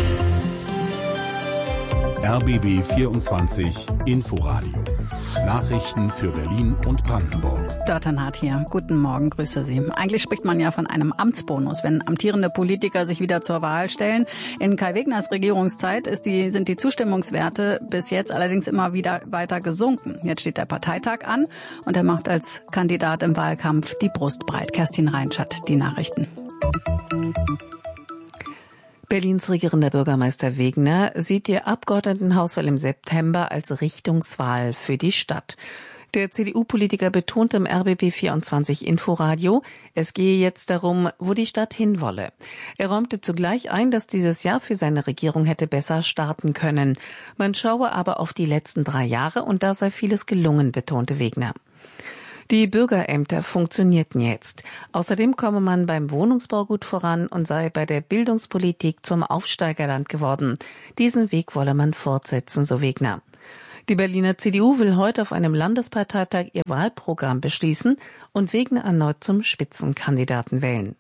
RBB 24 Inforadio. Nachrichten für Berlin und Brandenburg. Dörternhardt hier. Guten Morgen, grüße Sie. Eigentlich spricht man ja von einem Amtsbonus, wenn amtierende Politiker sich wieder zur Wahl stellen. In Kai Wegners Regierungszeit sind die Zustimmungswerte bis jetzt allerdings immer wieder weiter gesunken. Jetzt steht der Parteitag an und er macht als Kandidat im Wahlkampf die Brust breit. Kerstin Reinschat, die Nachrichten. Berlins regierender Bürgermeister Wegner sieht die Abgeordnetenhauswahl im September als Richtungswahl für die Stadt. Der CDU-Politiker betonte im RBB 24 Inforadio, es gehe jetzt darum, wo die Stadt hinwolle. Er räumte zugleich ein, dass dieses Jahr für seine Regierung hätte besser starten können. Man schaue aber auf die letzten 3 Jahre und da sei vieles gelungen, betonte Wegner. Die Bürgerämter funktionierten jetzt. Außerdem komme man beim Wohnungsbau gut voran und sei bei der Bildungspolitik zum Aufsteigerland geworden. Diesen Weg wolle man fortsetzen, so Wegner. Die Berliner CDU will heute auf einem Landesparteitag ihr Wahlprogramm beschließen und Wegner erneut zum Spitzenkandidaten wählen.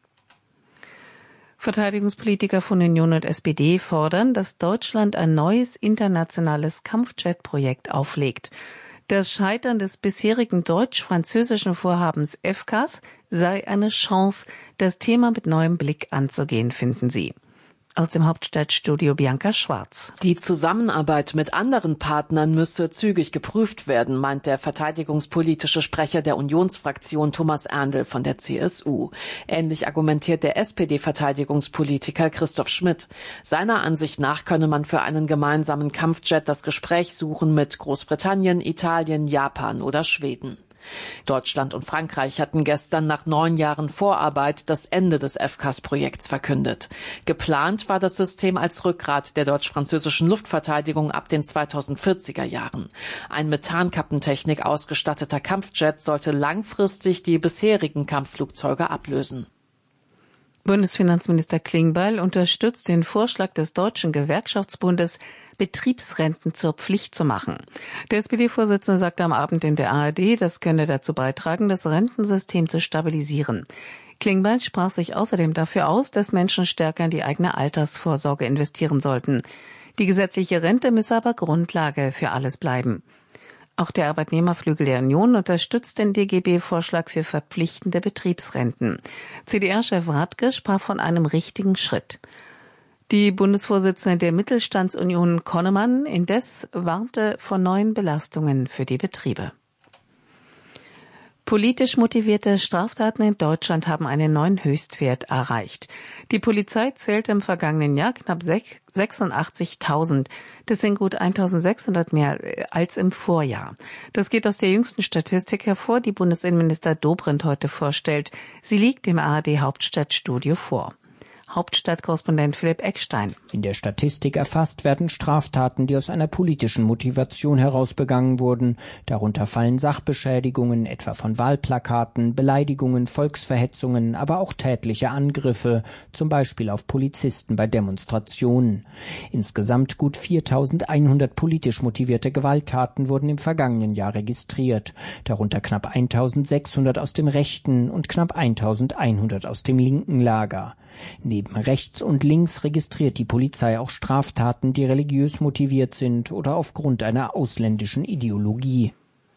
Verteidigungspolitiker von Union und SPD fordern, dass Deutschland ein neues internationales Kampfjet-Projekt auflegt. Das Scheitern des bisherigen deutsch-französischen Vorhabens FCAS sei eine Chance, das Thema mit neuem Blick anzugehen, finden sie. Aus dem Hauptstadtstudio Bianca Schwarz. Die Zusammenarbeit mit anderen Partnern müsse zügig geprüft werden, meint der verteidigungspolitische Sprecher der Unionsfraktion Thomas Erndl von der CSU. Ähnlich argumentiert der SPD-Verteidigungspolitiker Christoph Schmidt. Seiner Ansicht nach könne man für einen gemeinsamen Kampfjet das Gespräch suchen mit Großbritannien, Italien, Japan oder Schweden. Deutschland und Frankreich hatten gestern nach 9 Jahren Vorarbeit das Ende des FCAS-Projekts verkündet. Geplant war das System als Rückgrat der deutsch-französischen Luftverteidigung ab den 2040er Jahren. Ein mit Tarnkappentechnik ausgestatteter Kampfjet sollte langfristig die bisherigen Kampfflugzeuge ablösen. Bundesfinanzminister Klingbeil unterstützt den Vorschlag des Deutschen Gewerkschaftsbundes, Betriebsrenten zur Pflicht zu machen. Der SPD-Vorsitzende sagte am Abend in der ARD, das könne dazu beitragen, das Rentensystem zu stabilisieren. Klingbeil sprach sich außerdem dafür aus, dass Menschen stärker in die eigene Altersvorsorge investieren sollten. Die gesetzliche Rente müsse aber Grundlage für alles bleiben. Auch der Arbeitnehmerflügel der Union unterstützt den DGB-Vorschlag für verpflichtende Betriebsrenten. CDR-Chef Radke sprach von einem richtigen Schritt. Die Bundesvorsitzende der Mittelstandsunion Konnemann indes warnte vor neuen Belastungen für die Betriebe. Politisch motivierte Straftaten in Deutschland haben einen neuen Höchstwert erreicht. Die Polizei zählte im vergangenen Jahr knapp 86.000. Das sind gut 1.600 mehr als im Vorjahr. Das geht aus der jüngsten Statistik hervor, die Bundesinnenminister Dobrindt heute vorstellt. Sie liegt im ARD-Hauptstadtstudio vor. Hauptstadtkorrespondent Philipp Eckstein. In der Statistik erfasst werden Straftaten, die aus einer politischen Motivation heraus begangen wurden. Darunter fallen Sachbeschädigungen, etwa von Wahlplakaten, Beleidigungen, Volksverhetzungen, aber auch tätliche Angriffe, zum Beispiel auf Polizisten bei Demonstrationen. Insgesamt gut 4.100 politisch motivierte Gewalttaten wurden im vergangenen Jahr registriert. Darunter knapp 1.600 aus dem rechten und knapp 1.100 aus dem linken Lager. Neben rechts und links registriert die Polizei auch Straftaten, die religiös motiviert sind oder aufgrund einer ausländischen Ideologie.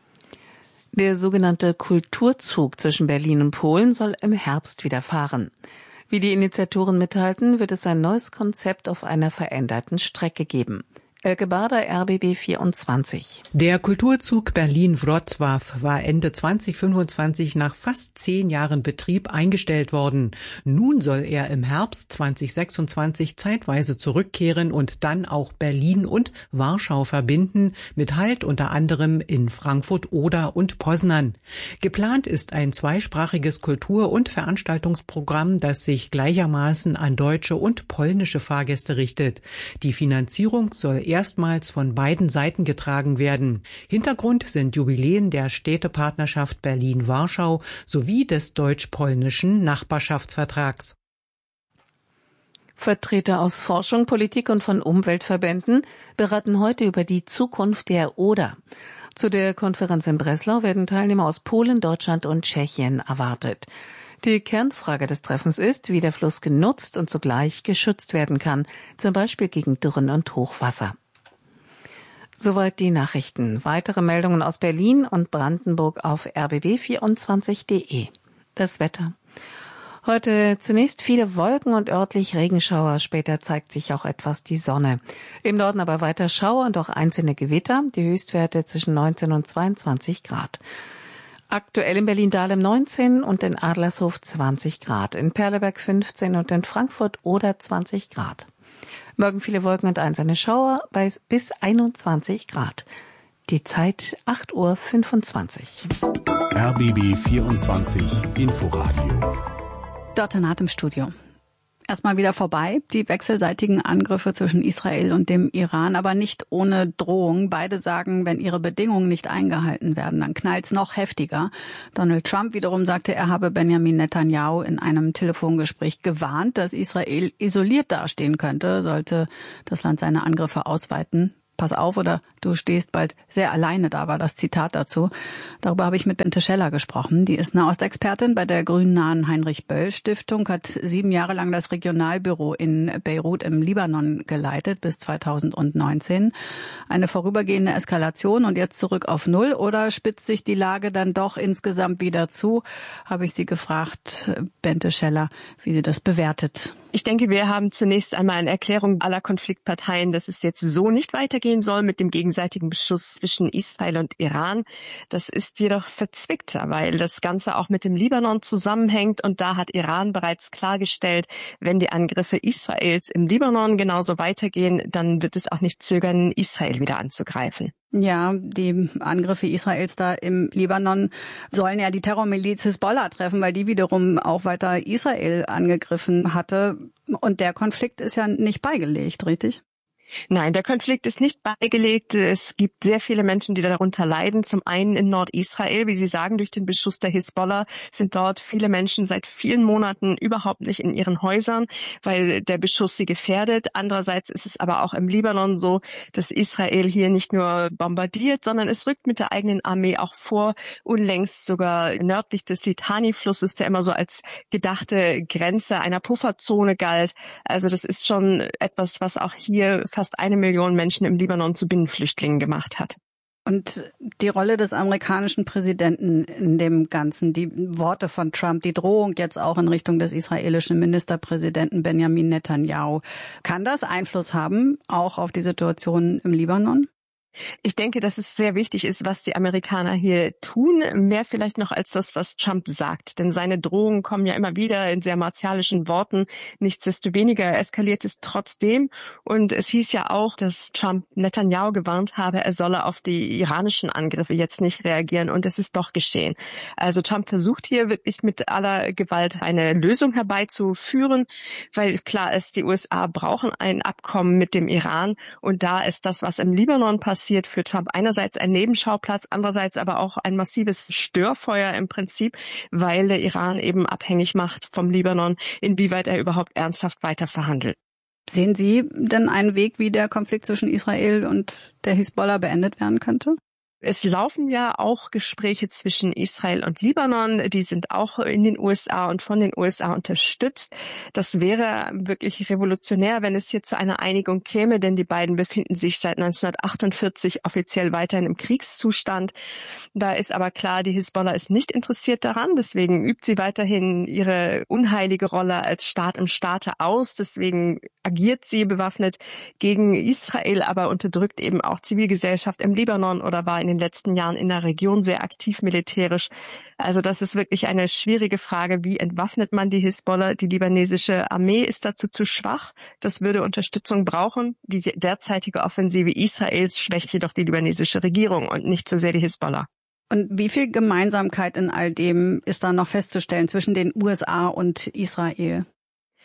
Der sogenannte Kulturzug zwischen Berlin und Polen soll im Herbst wieder fahren. Wie die Initiatoren mitteilten, wird es ein neues Konzept auf einer veränderten Strecke geben. Elke Bader, RBB 24. Der Kulturzug Berlin-Wrocław war Ende 2025 nach fast 10 Jahren Betrieb eingestellt worden. Nun soll er im Herbst 2026 zeitweise zurückkehren und dann auch Berlin und Warschau verbinden, mit Halt unter anderem in Frankfurt, Oder und Poznań. Geplant ist ein zweisprachiges Kultur- und Veranstaltungsprogramm, das sich gleichermaßen an deutsche und polnische Fahrgäste richtet. Die Finanzierung soll erstmals von beiden Seiten getragen werden. Hintergrund sind Jubiläen der Städtepartnerschaft Berlin-Warschau sowie des deutsch-polnischen Nachbarschaftsvertrags. Vertreter aus Forschung, Politik und von Umweltverbänden beraten heute über die Zukunft der Oder. Zu der Konferenz in Breslau werden Teilnehmer aus Polen, Deutschland und Tschechien erwartet. Die Kernfrage des Treffens ist, wie der Fluss genutzt und zugleich geschützt werden kann, zum Beispiel gegen Dürren und Hochwasser. Soweit die Nachrichten. Weitere Meldungen aus Berlin und Brandenburg auf rbb24.de. Das Wetter. Heute zunächst viele Wolken und örtlich Regenschauer. Später zeigt sich auch etwas die Sonne. Im Norden aber weiter Schauer und auch einzelne Gewitter. Die Höchstwerte zwischen 19 und 22 Grad. Aktuell in Berlin-Dahlem 19 und in Adlershof 20 Grad. In Perleberg 15 und in Frankfurt oder 20 Grad. Morgen viele Wolken und einzelne Schauer bei bis 21 Grad. Die Zeit 8:25 Uhr. RBB 24 Inforadio. Dort in Atemstudio. Erstmal wieder vorbei, die wechselseitigen Angriffe zwischen Israel und dem Iran, aber nicht ohne Drohung. Beide sagen, wenn ihre Bedingungen nicht eingehalten werden, dann knallt's noch heftiger. Donald Trump wiederum sagte, er habe Benjamin Netanyahu in einem Telefongespräch gewarnt, dass Israel isoliert dastehen könnte, sollte das Land seine Angriffe ausweiten. Pass auf oder du stehst bald sehr alleine da, war das Zitat dazu. Darüber habe ich mit Bente Scheller gesprochen. Die ist Nahostexpertin bei der grünnahen Heinrich-Böll-Stiftung, hat 7 Jahre lang das Regionalbüro in Beirut im Libanon geleitet bis 2019. Eine vorübergehende Eskalation und jetzt zurück auf Null oder spitzt sich die Lage dann doch insgesamt wieder zu? Habe ich sie gefragt, Bente Scheller, wie sie das bewertet. Ich denke, wir haben zunächst einmal eine Erklärung aller Konfliktparteien, dass es jetzt so nicht weitergehen soll mit dem gegenseitigen Beschuss zwischen Israel und Iran. Das ist jedoch verzwickter, weil das Ganze auch mit dem Libanon zusammenhängt. Und da hat Iran bereits klargestellt, wenn die Angriffe Israels im Libanon genauso weitergehen, dann wird es auch nicht zögern, Israel wieder anzugreifen. Ja, die Angriffe Israels da im Libanon sollen ja die Terrormiliz Hisbollah treffen, weil die wiederum auch weiter Israel angegriffen hatte. Und der Konflikt ist ja nicht beigelegt, richtig? Nein, der Konflikt ist nicht beigelegt. Es gibt sehr viele Menschen, die darunter leiden. Zum einen in Nordisrael, wie Sie sagen, durch den Beschuss der Hisbollah sind dort viele Menschen seit vielen Monaten überhaupt nicht in ihren Häusern, weil der Beschuss sie gefährdet. Andererseits ist es aber auch im Libanon so, dass Israel hier nicht nur bombardiert, sondern es rückt mit der eigenen Armee auch vor, unlängst sogar nördlich des Litani-Flusses, der immer so als gedachte Grenze einer Pufferzone galt. Also das ist schon etwas, was auch hier fast 1 Million Menschen im Libanon zu Binnenflüchtlingen gemacht hat. Und die Rolle des amerikanischen Präsidenten in dem Ganzen, die Worte von Trump, die Drohung jetzt auch in Richtung des israelischen Ministerpräsidenten Benjamin Netanyahu, kann das Einfluss haben, auch auf die Situation im Libanon? Ich denke, dass es sehr wichtig ist, was die Amerikaner hier tun, mehr vielleicht noch als das, was Trump sagt. Denn seine Drohungen kommen ja immer wieder in sehr martialischen Worten. Nichtsdestoweniger eskaliert es trotzdem. Und es hieß ja auch, dass Trump Netanyahu gewarnt habe, er solle auf die iranischen Angriffe jetzt nicht reagieren. Und es ist doch geschehen. Also Trump versucht hier wirklich mit aller Gewalt eine Lösung herbeizuführen, weil klar ist, die USA brauchen ein Abkommen mit dem Iran. Und da ist das, was im Libanon passiert, für Trump einerseits ein Nebenschauplatz, andererseits aber auch ein massives Störfeuer im Prinzip, weil der Iran eben abhängig macht vom Libanon, inwieweit er überhaupt ernsthaft weiter verhandelt. Sehen Sie denn einen Weg, wie der Konflikt zwischen Israel und der Hisbollah beendet werden könnte? Es laufen ja auch Gespräche zwischen Israel und Libanon. Die sind auch in den USA und von den USA unterstützt. Das wäre wirklich revolutionär, wenn es hier zu einer Einigung käme, denn die beiden befinden sich seit 1948 offiziell weiterhin im Kriegszustand. Da ist aber klar, die Hisbollah ist nicht interessiert daran. Deswegen übt sie weiterhin ihre unheilige Rolle als Staat im Staate aus. Deswegen agiert sie bewaffnet gegen Israel, aber unterdrückt eben auch Zivilgesellschaft im Libanon oder war in den letzten Jahren in der Region sehr aktiv militärisch. Also das ist wirklich eine schwierige Frage. Wie entwaffnet man die Hisbollah? Die libanesische Armee ist dazu zu schwach. Das würde Unterstützung brauchen. Die derzeitige Offensive Israels schwächt jedoch die libanesische Regierung und nicht so sehr die Hisbollah. Und wie viel Gemeinsamkeit in all dem ist da noch festzustellen zwischen den USA und Israel?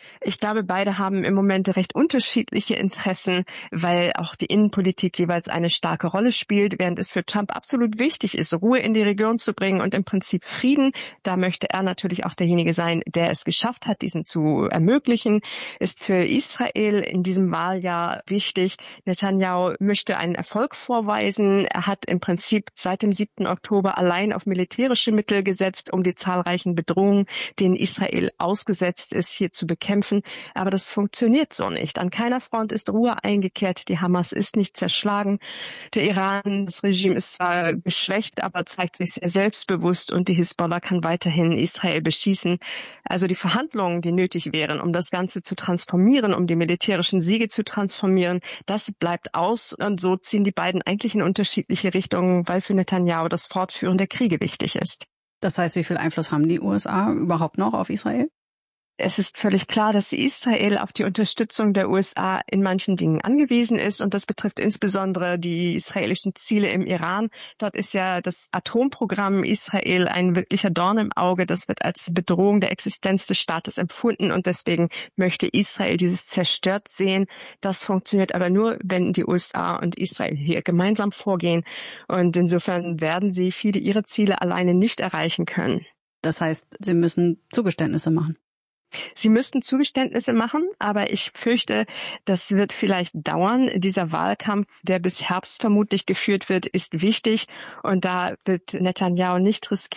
Ich glaube, beide haben im Moment recht unterschiedliche Interessen, weil auch die Innenpolitik jeweils eine starke Rolle spielt, während es für Trump absolut wichtig ist, Ruhe in die Region zu bringen und im Prinzip Frieden. Da möchte er natürlich auch derjenige sein, der es geschafft hat, diesen zu ermöglichen. Ist für Israel in diesem Wahljahr wichtig. Netanyahu möchte einen Erfolg vorweisen. Er hat im Prinzip seit dem 7. Oktober allein auf militärische Mittel gesetzt, um die zahlreichen Bedrohungen, denen Israel ausgesetzt ist, hier zu bekämpfen. Aber das funktioniert so nicht. An keiner Front ist Ruhe eingekehrt. Die Hamas ist nicht zerschlagen. Der Iran, das Regime ist zwar geschwächt, aber zeigt sich sehr selbstbewusst und die Hisbollah kann weiterhin Israel beschießen. Also die Verhandlungen, die nötig wären, um das Ganze zu transformieren, um die militärischen Siege zu transformieren, das bleibt aus. Und so ziehen die beiden eigentlich in unterschiedliche Richtungen, weil für Netanyahu das Fortführen der Kriege wichtig ist. Das heißt, wie viel Einfluss haben die USA überhaupt noch auf Israel? Es ist völlig klar, dass Israel auf die Unterstützung der USA in manchen Dingen angewiesen ist und das betrifft insbesondere die israelischen Ziele im Iran. Dort ist ja das Atomprogramm Israel ein wirklicher Dorn im Auge. Das wird als Bedrohung der Existenz des Staates empfunden und deswegen möchte Israel dieses zerstört sehen. Das funktioniert aber nur, wenn die USA und Israel hier gemeinsam vorgehen und insofern werden sie viele ihrer Ziele alleine nicht erreichen können. Das heißt, sie müssen Zugeständnisse machen. Sie müssten Zugeständnisse machen, aber ich fürchte, das wird vielleicht dauern. Dieser Wahlkampf, der bis Herbst vermutlich geführt wird, ist wichtig und da wird Netanyahu nicht riskieren,